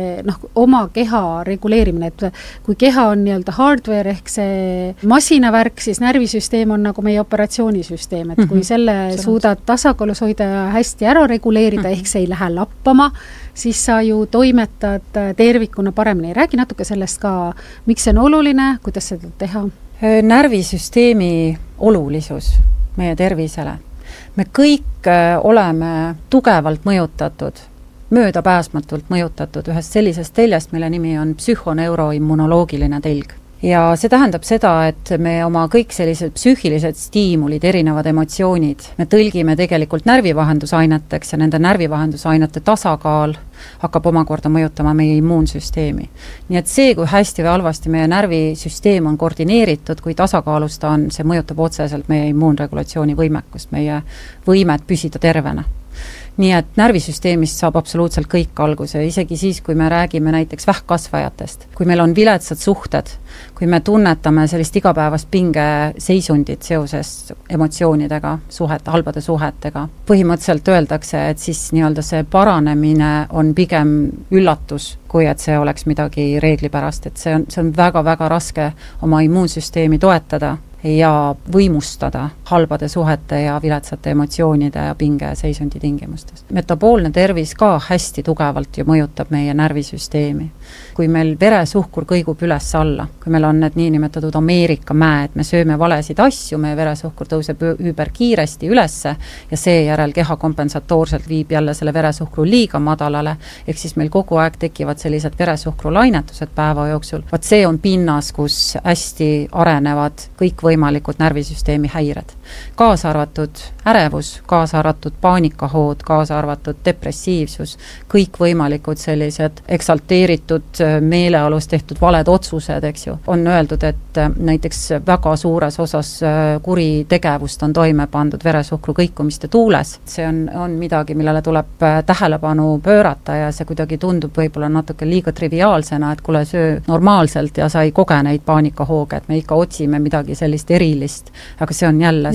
S3: oma keha reguleerimine, et kui keha on nii-öelda hardware ehk see masinavärk, siis närvisüsteem on nagu meie operatsioonisüsteem, et kui selle suudad tasakaalus hoida ja hästi ära reguleerida, ehk see ei lähe lappama, siis sa ju toimetad tervikuna paremini. Räägi natuke sellest ka, miks see on oluline, kuidas seda teha?
S5: Närvisüsteemi olulisus meie tervisele. Me kõik oleme tugevalt mõjutatud, möödapääsmatult mõjutatud ühest sellisest teljest, mille nimi on psühhoneuroimmunoloogiline telg. Ja see tähendab seda, et me oma kõik sellised psüühilised stiimulid, erinevad emotsioonid, me tõlgime tegelikult närvivahendusaineteks ja nende närvivahendusainete tasakaal hakkab omakorda mõjutama meie immuunsüsteemi. Nii et see, kui hästi või halvasti meie närvisüsteem on koordineeritud, kui tasakaalus ta on, see mõjutab otseselt meie immuunregulatsiooni võimekust, meie võimet püsida tervena. Nii et närvisüsteemist saab absoluutselt kõik alguse, isegi siis, kui me räägime näiteks vähkkasvajatest, kui meil on viletsad suhted, kui me tunnetame sellist igapäevast pingeseisundit seoses emotsioonidega, halbade suhetega. Põhimõtteliselt öeldakse, et siis nii-öelda see paranemine on pigem üllatus, kui et see oleks midagi reeglipärast, et see on väga-väga raske oma immuunsüsteemi toetada ja võimustada halbade suhete ja viletsate emotsioonide ja pingeseisundi tingimustes. Metaboolne tervis ka hästi tugevalt ju mõjutab meie närvisüsteemi. Kui meil veresuhkur kõigub üles alla, kui meil on need niinimetatud Ameerika mäed, me sööme valesid asju, meie veresuhkur tõuseb üüberkiiresti ülesse ja seejärel keha kompensatoorselt viib jälle selle veresuhkru liiga madalale, ehk siis meil kogu aeg tekivad sellised veresuhkrulainetused päeva jooksul. Vaat see on pinnas, kus hästi arenevad kõik võimalikud närvisüsteemi häired. Kaasa arvatud ärevus, kaasa arvatud paanikahood, kaasa arvatud depressiivsus, kõik võimalikud sellised eksalteeritud meeleolus tehtud valed otsused, eks ju. On öeldud, et näiteks väga suures osas kuritegevust on toime pandud veresuhkru kõikumiste tuules. See on midagi, millele tuleb tähelepanu pöörata ja see kuidagi tundub võib-olla natuke liiga triviaalsena, et kuule söö normaalselt ja sa ei koge neid paanikahooge, et me ikka otsime midagi sellist erilist, aga see on jälle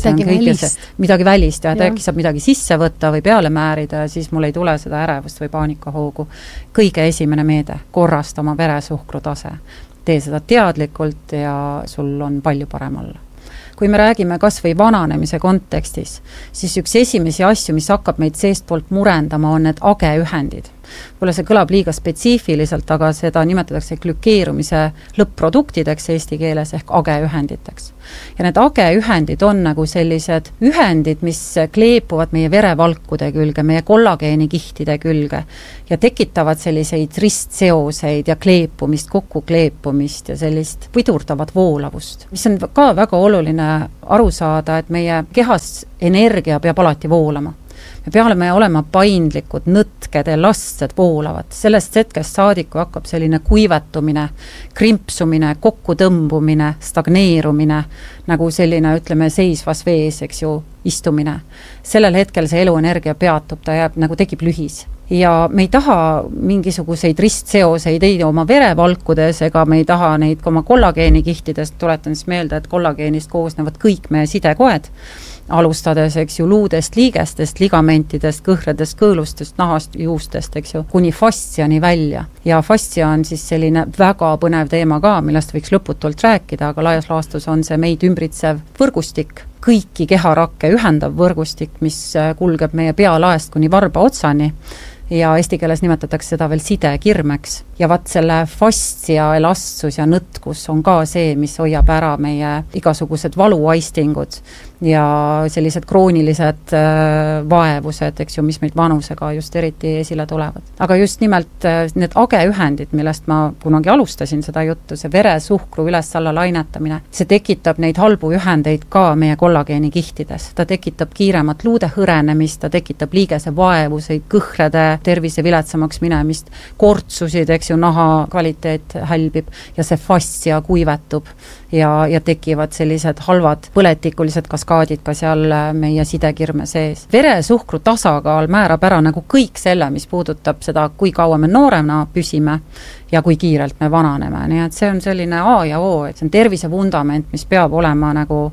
S5: midagi välist ja äkki saab midagi sisse võtta või peale määrida ja siis mul ei tule seda ärevust või paanikahoogu. Kõige esimene meede, korrasta oma veresuhkru tase. Tee seda teadlikult ja sul on palju parem olla. Kui me räägime kas või vananemise kontekstis, siis üks esimesi asju, mis hakkab meid seestpoolt murendama, on need ageühendid. Võib-olla see kõlab liiga spetsiifiliselt, aga seda nimetatakse glükeerumise lõpp-produktideks eesti keeles ehk ageühenditeks. Ja need ageühendid on nagu sellised ühendid, mis kleepuvad meie verevalkude külge, meie kollageenkihtide külge ja tekitavad selliseid ristseoseid ja kleepumist, kokkukleepumist ja sellist pidurdavat voolavust. Mis on ka väga oluline aru saada, et meie kehas energia peab alati voolama. Me peame olema paindlikud, nõtked, elastsed, voolavad. Sellest hetkest saadiku hakkab selline kuivetumine, krimpsumine, kokkutõmbumine, stagneerumine, nagu selline, ütleme, seisvas vees, eks ju, istumine. Sellel hetkel see eluenergia peatub, ta jääb, nagu tekib lühis. Ja me ei taha mingisuguseid ristseoseid ei oma verevalkudes ega me ei taha neid oma kollageenkihtidest, tuletan siis meelde, et kollageenist koosnevad kõik meie sidekoed, alustades, eks ju, luudest, liigestest, ligamentidest, kõhredest, kõõlustest, nahast, juustest, eks ju, kuni fastsiani välja. Ja fastsja on siis selline väga põnev teema ka, millest võiks lõputult rääkida, aga laias laastus on see meid ümbritsev võrgustik, kõiki keharakke ühendav võrgustik, mis kulgeb meie pealaest kuni varba otsani ja eesti keeles nimetatakse seda veel sidekirmeks. Ja vaat selle fastsja, elastsus ja nõtkus on ka see, mis hoiab ära meie igasugused valuaistingud ja sellised kroonilised vaevused, eks ju, mis meid vanusega just eriti esile tulevad. Aga just nimelt need ageühendid, millest ma kunagi alustasin seda juttu, see veresuhkru üles-alla lainetamine, see tekitab neid halbu ühendeid ka meie kollageenikihtides. Ta tekitab kiiremat luude hõrenemist, ta tekitab liigese vaevuseid, kõhrede tervise viletsamaks minemist, kortsusid, eks ju, naha kvaliteet hälbib ja see fastsja kuivetub ja tekivad sellised halvad põletikulised kaskaadid ka seal meie sidekirme sees. Veresuhkru tasakaal määrab ära nagu kõik selle, mis puudutab seda, kui kaua me noorena püsime ja kui kiirelt me vananeme. Nii et see on selline A ja O, et see on tervise vundament, mis peab olema nagu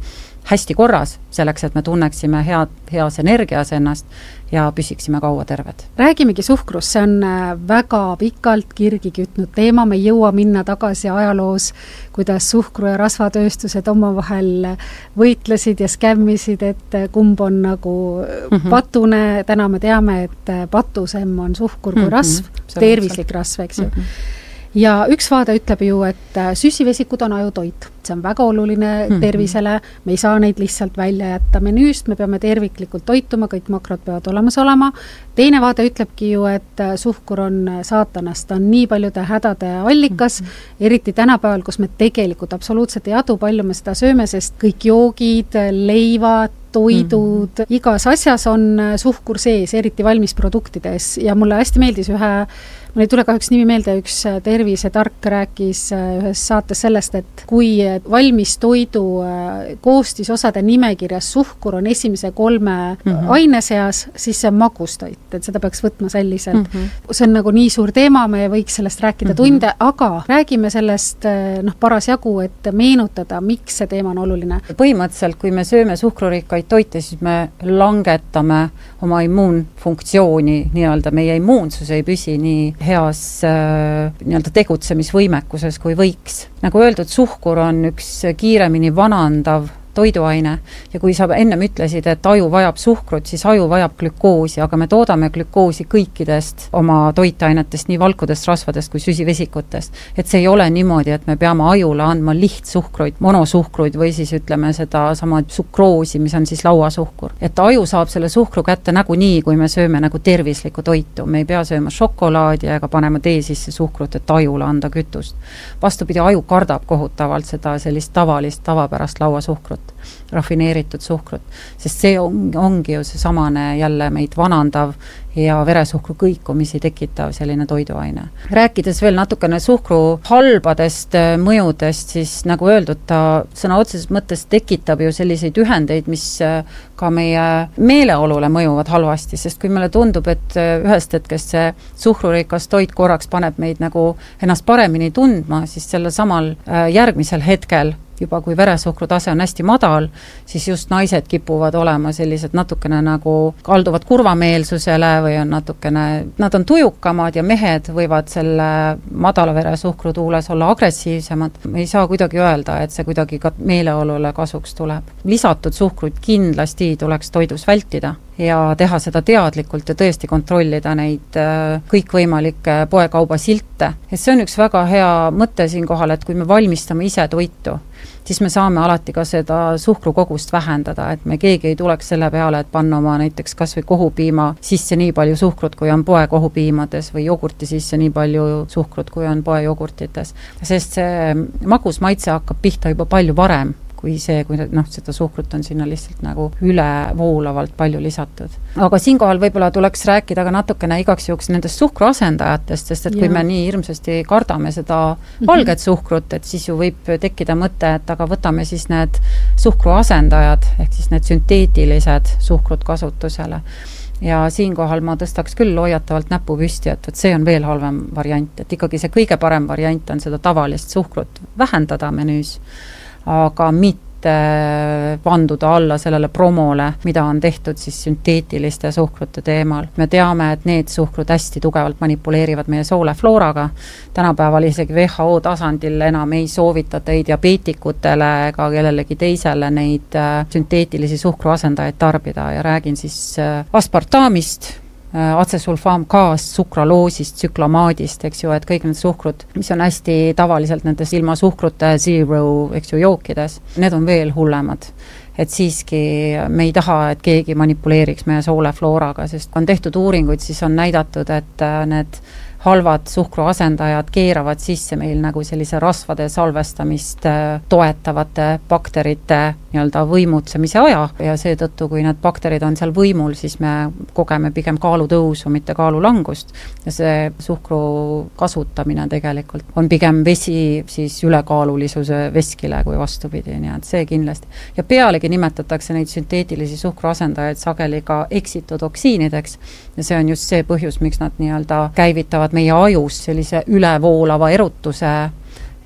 S5: hästi korras, selleks, et me tunneksime heas energias ennast ja püsiksime kaua terved.
S3: Räägimegi suhkrust, see on väga pikalt kirgi kütnud teema, me ei jõua minna tagasi ajaloos, kuidas suhkru- ja rasvatööstused omavahel võitlesid ja skämmisid, et kumb on nagu patune, täna me teame, et patusem on suhkur kui rasv, tervislik rasv, eks ju. Ja üks vaade ütleb ju, et süsivesikud on ajutoit. See on väga oluline tervisele, me ei saa neid lihtsalt välja jätta menüüst, me peame terviklikult toituma, kõik makrod peavad olemas olema. Teine vaade ütlebki ju, et suhkur on saatanast, on nii paljude hädade allikas, eriti tänapäeval, kus me tegelikult absoluutselt ei adu, palju me seda sööme, sest kõik joogid, leivad, toidud, igas asjas on suhkur sees, eriti valmisproduktides ja mulle hästi meeldis mul ei tule kahjuks nimi meelde, üks tervisetark rääkis ühes saates sellest, et kui valmis toidu koostisosade nimekirjas suhkur on esimese 3 aine seas, siis see on magustoit, et seda peaks võtma selliselt. See on nagu nii suur teema, me võiks sellest rääkida tunde, aga räägime sellest parasjagu, et meenutada, miks see teema on oluline.
S5: Põhimõtteliselt, kui me sööme suhkrurikkaid toite, siis me langetame oma immuunfunktsiooni, nii-öelda meie immuunsus ei püsi nii heas nii-öelda tegutsemisvõimekuses kui võiks. Nagu öeldud, suhkur on üks kiiremini vanandav toiduaine ja kui sa ennem ütlesid, et aju vajab suhkrut, siis aju vajab glükoosi, aga me toodame glükoosi kõikidest oma toitainetest, nii valkudest, rasvadest kui süsivesikutest. Et see ei ole niimoodi, et me peame ajule andma lihtsuhkruid, monosuhkruid või siis ütleme seda sama sukroosi, mis on siis lauasuhkur. Et aju saab selle suhkru kätte nagunii, kui me sööme nagu tervislikku toitu. Me ei pea sööma šokolaadi ega panema tee sisse suhkrut, et ajule anda kütust. Vastupidi, aju kardab kohutavalt seda sellist tavapärast lauasuhkrut, rafineeritud suhkrut, sest see ongi ju see samane jälle meid vanandav ja veresuhkru kõikumisi tekitav selline toiduaine. Rääkides veel natukene suhkru halbadest mõjudest, siis nagu öeldud, ta sõna otseses mõttes tekitab ju selliseid ühendeid, mis ka meie meeleolule mõjuvad halvasti, sest kui meile tundub, et ühest hetkest see suhkrurikas toit korraks paneb meid nagu ennast paremini tundma, siis selle samal järgmisel hetkel juba kui veresuhkru tase on hästi madal, siis just naised kipuvad olema sellised natukene nagu kalduvad kurvameelsusele või on natukene, nad on tujukamad ja mehed võivad selle madala veresuhkru tuules olla agressiivsemad. Me ei saa kuidagi öelda, et see kuidagi ka meeleolule kasuks tuleb. Lisatud suhkruid kindlasti tuleks toidus vältida ja teha seda teadlikult ja tõesti kontrollida neid kõikvõimalikke poekauba silte. Et see on üks väga hea mõte siinkohal, et kui me valmistame ise toitu, siis me saame alati ka seda suhkrukogust vähendada, et me keegi ei tuleks selle peale, et panna oma näiteks kas või kohupiima sisse nii palju suhkrut, kui on poe kohupiimades või jogurti sisse nii palju suhkrut, kui on poe jogurtites. Sest see magus maitse hakkab pihta juba palju varem kui see, kui seda suhkrut on sinna lihtsalt nagu üle voolavalt palju lisatud. Aga siinkohal võib-olla tuleks rääkida ka natukene igaks juhuks nendest suhkruasendajatest, sest et kui me nii hirmsasti kardame seda valget suhkrut, et siis ju võib tekkida mõte, et aga võtame siis need suhkruasendajad, ehk siis need sünteetilised suhkrut kasutusele. Ja siinkohal ma tõstaks küll hoiatavalt näpu püsti, et see on veel halvem variant, et ikkagi see kõige parem variant on seda tavalist suhkrut vähendada menüüs, aga mitte vanduda alla sellele promole, mida on tehtud siis sünteetiliste suhkrute teemal. Me teame, et need suhkrud hästi tugevalt manipuleerivad meie sooleflooraga. Tänapäeval isegi WHO tasandil enam ei soovitata ei diabeetikutele ega kellelegi teisele neid sünteetilisi suhkruasendajaid tarbida ja räägin siis aspartamist, atsesulfaamgaasist, sukraloosist, tsüklomaadist, eks ju, et kõik need suhkrud, mis on hästi tavaliselt nendes ilma suhkrute zero, eks ju, jookides, need on veel hullemad. Et siiski me ei taha, et keegi manipuleeriks meie sooleflooraga, sest on tehtud uuringuid, siis on näidatud, et need halvad suhkruasendajad keeravad sisse meil nagu sellise rasvade salvestamist toetavate bakterite nii-öelda võimutsemise aja ja seetõttu, kui need bakterid on seal võimul, siis me kogeme pigem kaalutõusu, mitte kaalulangust ja see suhkru kasutamine tegelikult on pigem vesi siis ülekaalulisuse veskile kui vastupidi, nii et see kindlasti. Ja pealegi nimetatakse neid sünteetilisi suhkruasendajaid sageli ka eksitotoksiinideks ja see on just see põhjus, miks nad nii-öelda käivitavad meie ajus sellise ülevoolava erutuse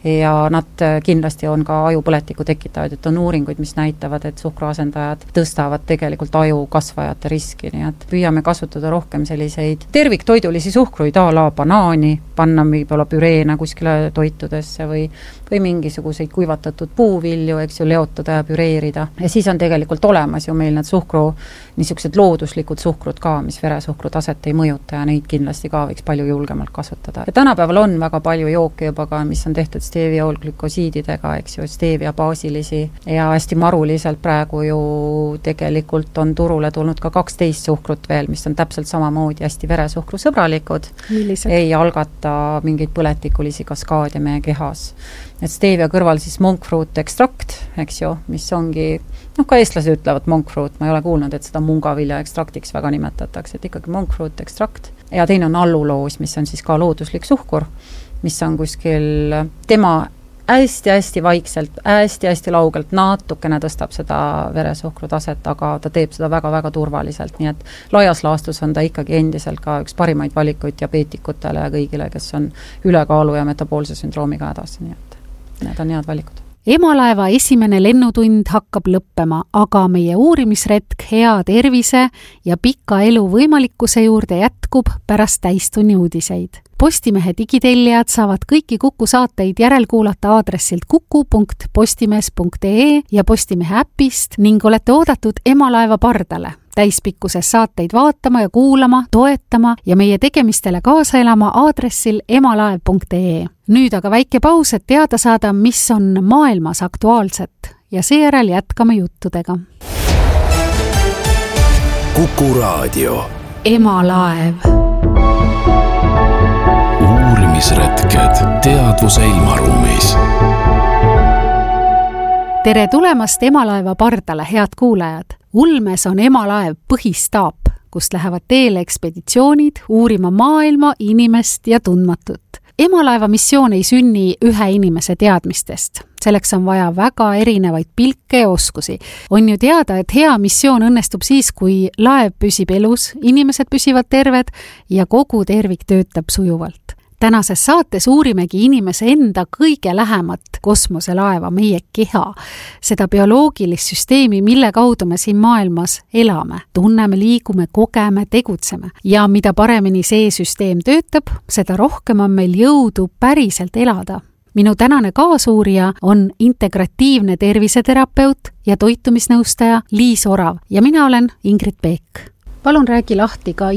S5: ja nad kindlasti on ka ajupõletiku tekitavad, et on uuringuid, mis näitavad, et suhkruasendajad tõstavad tegelikult aju kasvajate riski, nii et püüame kasutada rohkem selliseid terviktoidulisi suhkruid, a la banaani, panna võib-olla püreena kuskile toitudesse või mingisuguseid kuivatatud puuvilju, eks ju, leotada ja püreerida. Ja siis on tegelikult olemas ju meil need niisugused looduslikud suhkrud ka, mis veresuhkru taset ei mõjuta ja neid kindlasti ka võiks palju julgemalt kasutada. Ja tänapäeval on väga palju jooke juba ka, mis on tehtud stevia-glükosiididega, eks ju, stevia baasilisi ja hästi maruliselt praegu ju tegelikult on turule tulnud ka 12 suhkrut veel, mis on täpselt samamoodi hästi veresuhkru sõbralikud.
S3: Millised?
S5: Ei algata mingeid põletikulisi kaskaade meie kehas. Et stevia kõrval siis monk fruit ekstrakt, eks ju, mis ongi, ka eestlased ütlevad monk fruit, ma ei ole kuulnud, et seda mungavilja ekstraktiks väga nimetatakse, et ikkagi monk fruit ekstrakt. Ja teine on alluloos, mis on siis ka looduslik suhkur, mis on kuskil tema hästi-hästi vaikselt, hästi-hästi laugelt natukene tõstab seda veresuhkru taset, aga ta teeb seda väga-väga turvaliselt, nii et laias laastus on ta ikkagi endiselt ka üks parimaid valikuid diabeetikutele ja kõigile, kes on ülekaalu ja metaboolse sündroomiga hädas, nii et need on head valikud.
S3: Emalaeva esimene lennutund hakkab lõppema, aga meie uurimisretk hea tervise ja pika elu võimalikkuse juurde jätkub pärast täistunni uudiseid. Postimehe digitellijad saavad kõiki Kuku saateid järelkuulata aadressilt kuku.postimees.ee ja Postimehe äpist ning olete oodatud Emalaeva pardale. Täispikkuses saateid vaatama ja kuulama, toetama ja meie tegemistele kaasa elama aadressil emalaev.ee. Nüüd aga väike paus, et teada saada, mis on maailmas aktuaalset ja seejärel jätkame juttudega.
S1: Kuku Raadio.
S3: Emalaev.
S4: Uurimisretked teadvuse ilmaruumis.
S3: Tere tulemast Emalaeva pardale, head kuulajad! Ulmes on Emalaev põhistaap, kust lähevad teele ekspeditsioonid uurima maailma, inimest ja tundmatut. Emalaeva missioon ei sünni ühe inimese teadmistest. Selleks on vaja väga erinevaid pilke ja oskusi. On ju teada, et hea missioon õnnestub siis, kui laev püsib elus, inimesed püsivad terved ja kogu tervik töötab sujuvalt. Tänases saates uurimegi inimese enda kõige lähemat kosmoselaeva, meie keha, seda bioloogilist süsteemi, mille kaudu me siin maailmas elame, tunneme, liigume, kogeme, tegutseme. Ja mida paremini see süsteem töötab, seda rohkem on meil jõudu päriselt elada. Minu tänane kaasuurija on integratiivne terviseterapeut ja toitumisnõustaja Liis Orav ja mina olen Ingrid Peek. Palun räägi lahti ka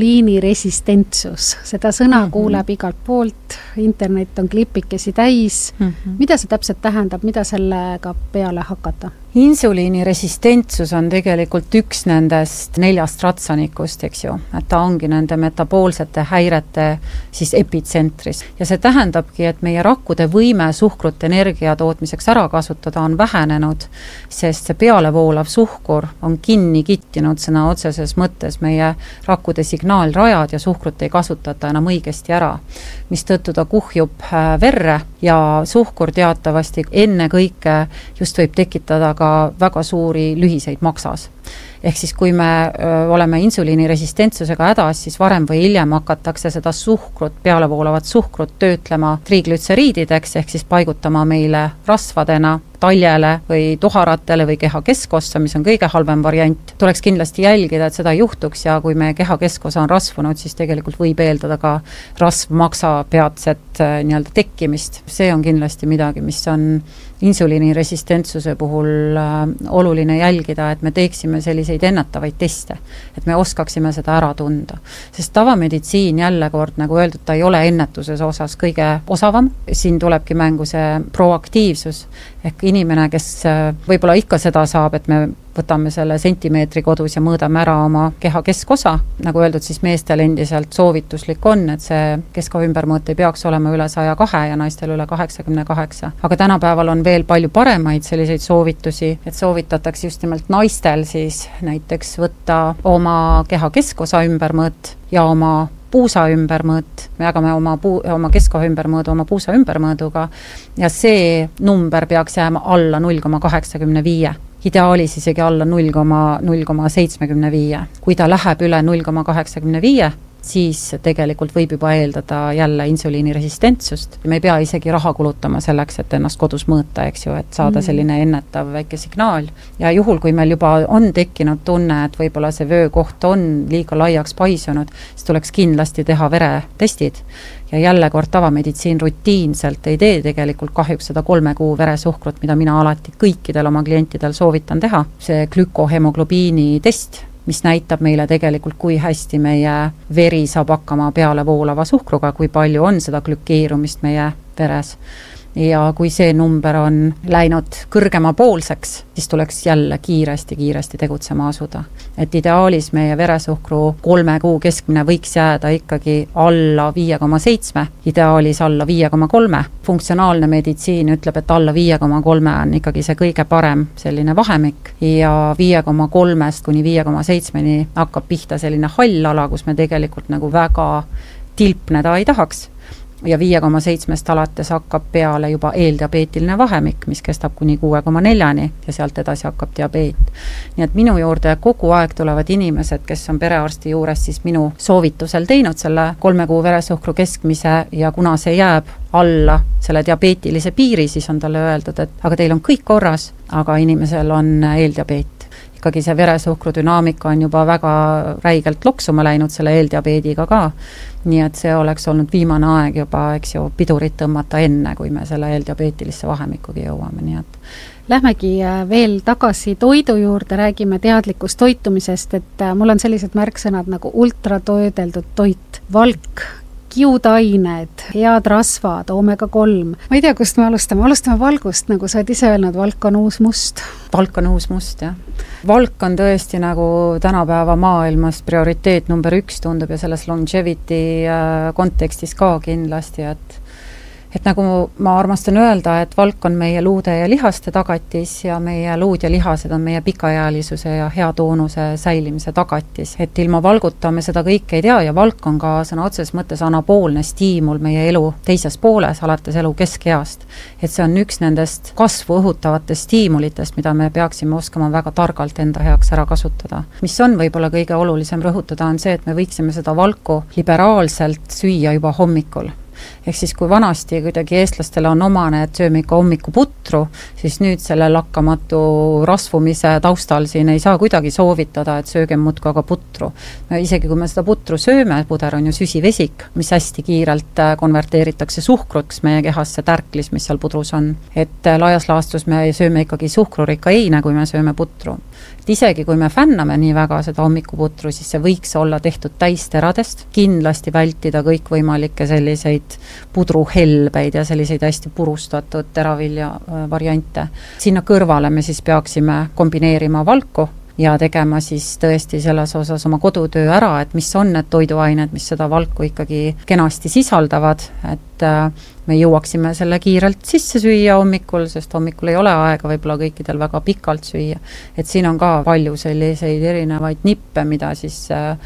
S3: insuliiniresistentsus. Seda sõna kuuleb igalt poolt, internet on klipikesi täis. Mida see täpselt tähendab, mida sellega peale hakata?
S5: Insuliiniresistentsus on tegelikult üks nendest 4 ratsanikust, eks ju, et ta ongi nende metaboolsete häirete siis epitsentris. Ja see tähendabki, et meie rakkude võime suhkrut energia tootmiseks ära kasutada on vähenenud, sest see pealevoolav suhkur on kinni kittinud sõna otseses mõttes meie rakkude signaalrajad ja suhkrut ei kasutata enam õigesti ära, mis tõttu ta kuhjub verre ja suhkur teatavasti enne kõike just võib tekitada ka väga suuri lühiseid maksas. Ehk siis kui me oleme insuliiniresistentsusega hädas, siis varem või hiljem hakatakse seda suhkrut, pealevoolavat suhkrut töötlema triglütseriidideks, ehk siis paigutama meile rasvadena, taljele või tuharatele või keha keskossa, mis on kõige halvem variant. Tuleks kindlasti jälgida, et seda ei juhtuks ja kui meie keha keskosa on rasvunud, siis tegelikult võib eeldada ka rasvmaksa peatset nii-öelda tekkimist. See on kindlasti midagi, mis on insuliiniresistentsuse puhul oluline jälgida, et me teeksime selliseid ennetavaid teste, et me oskaksime seda ära tunda. Sest tavameditsiin jälle kord, nagu öeldud, ta ei ole ennetuses osas kõige osavam. Siin tulebki mängu see proaktiivsus, ehk inimene, kes võib-olla ikka seda saab, et me võtame selle sentimeetri kodus ja mõõdame ära oma keha keskosa. Nagu öeldud, siis meestel endiselt soovituslik on, et see keskoha ümbermõõt ei peaks olema üle 102 ja naistel üle 88. Aga tänapäeval on veel palju paremaid selliseid soovitusi, et soovitatakse just nimelt naistel siis näiteks võtta oma keha keskosa ümbermõõt ja oma puusa ümbermõõt, me jagame oma keskoha ümbermõõdu oma puusa ümbermõõduga ja see number peaks jääma alla 0,85. Ideaalis isegi alla 0,75. Kui ta läheb üle 0,85, siis tegelikult võib juba eeldada jälle insuliiniresistentsust. Me ei pea isegi raha kulutama selleks, et ennast kodus mõõta, eks ju, et saada selline ennetav väike signaal. Ja juhul, kui meil juba on tekkinud tunne, et võib-olla see vöökoht on liiga laiaks paisunud, siis tuleks kindlasti teha veretestid. Ja jälle kord tavameditsiin rutiinselt ei tee tegelikult kahjuks seda 3 kuu veresuhkrut, mida mina alati kõikidel oma klientidel soovitan teha. See glükohemoglobiini test, mis näitab meile tegelikult, kui hästi meie veri saab hakkama peale voolava suhkruga, kui palju on seda glükeerumist meie veres. Ja kui see number on läinud kõrgema poolseks, siis tuleks jälle kiiresti tegutsema asuda. Et ideaalis meie veresuhkru 3 kuu keskmine võiks jääda ikkagi alla 5,7, ideaalis alla 5,3. Funktsionaalne meditsiin ütleb, et alla 5,3 on ikkagi see kõige parem selline vahemik ja 5,3 kuni 5,7 hakkab pihta selline hall ala, kus me tegelikult nagu väga tilpneda ei tahaks. Ja 5,7 alates hakkab peale juba eeldiabeetiline vahemik, mis kestab kuni 6,4 ja sealt edasi hakkab diabeet. Nii et minu juurde kogu aeg tulevad inimesed, kes on perearsti juures siis minu soovitusel teinud selle 3 kuu veresuhkru keskmise ja kuna see jääb alla selle diabeetilise piiri, siis on talle öeldud, et aga teil on kõik korras, aga inimesel on eeldiabeet. Ikkagi see veresuhkru dünaamika on juba väga räigelt loksuma läinud selle eeldiabeediga ka, nii et see oleks olnud viimane aeg juba, eks ju, pidurit tõmmata enne, kui me selle eeldiabeetilisse vahemikugi jõuame, nii et
S3: Lähmegi veel tagasi toidu juurde, räägime teadlikust toitumisest, et mul on sellised märksõnad nagu ultratoedeldud toit, valk, kiudained, head rasvad, omega-3. Ma ei tea, kust me alustame valgust, nagu sa oled ise öelnud, valk on uus must.
S5: Valk on uus must, jah. Valk on tõesti nagu tänapäeva maailmas prioriteet number 1 tundub ja selles longevity kontekstis ka kindlasti, et nagu ma armastan öelda, et valk on meie luude ja lihaste tagatis ja meie luud ja lihased on meie pikaealisuse ja hea toonuse säilimise tagatis. Et ilma valguta me seda kõike ei tea ja valk on ka sõna otseses mõttes anaboolne stiimul meie elu teises pooles, alates elu keskeast. Et see on üks nendest kasvu õhutavatest stiimulitest, mida me peaksime oskama väga targalt enda heaks ära kasutada. Mis on võib-olla kõige olulisem rõhutada on see, et me võiksime seda valku liberaalselt süüa juba hommikul. Ehk siis kui vanasti kuidagi eestlastele on omane, et sööme ikka hommikuputru, siis nüüd selle lakkamatu rasvumise taustal siin ei saa kuidagi soovitada, et söögem muudkui aga putru. Isegi kui me seda putru sööme, puder on ju süsivesik, mis hästi kiirelt konverteeritakse suhkruks meie kehasse tärklis, mis seal pudrus on. Et laias laastus me sööme ikkagi suhkrurikka eine, kui me sööme putru. Et isegi kui me fänname nii väga seda hommikuputru, siis see võiks olla tehtud täisteradest, kindlasti vältida kõikvõimalikke selliseid pudruhelbeid ja selliseid hästi purustatud teravilja variante. Sinna kõrvale me siis peaksime kombineerima valku ja tegema siis tõesti selles osas oma kodutöö ära, et mis on need toiduained, mis seda valku ikkagi kenasti sisaldavad, et me jõuaksime selle kiirelt sisse süüa hommikul, sest hommikul ei ole aega võib-olla kõikidel väga pikalt süüa. Et siin on ka palju selliseid erinevaid nippe, mida siis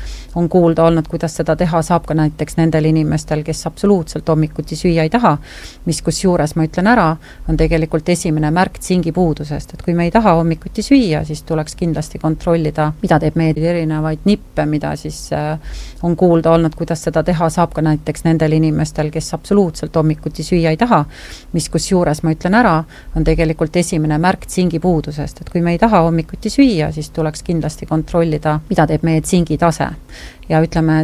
S5: on kuulda olnud, kuidas seda teha saab ka näiteks nendel inimestel, kes absoluutselt hommikuti süüa ei taha, mis kus juures ma ütlen ära, on tegelikult esimene märk tsingipuudusest, et kui me ei taha hommikuti süüa, siis tuleks kindlasti kontrollida, mida teeb meid erinevaid nippe, mida siis on kuulda olnud, kuidas seda teha saab ka näiteks nendel inimestel, kes absoluutselt hommikuti süüa ei taha, mis kus juures ma ütlen ära, on tegelikult esimene märk tsingipuudusest, et kui me ei taha hommikuti süüa, siis tuleks kindlasti kontrollida, mida teeb meie tsingitase. Ja ütleme,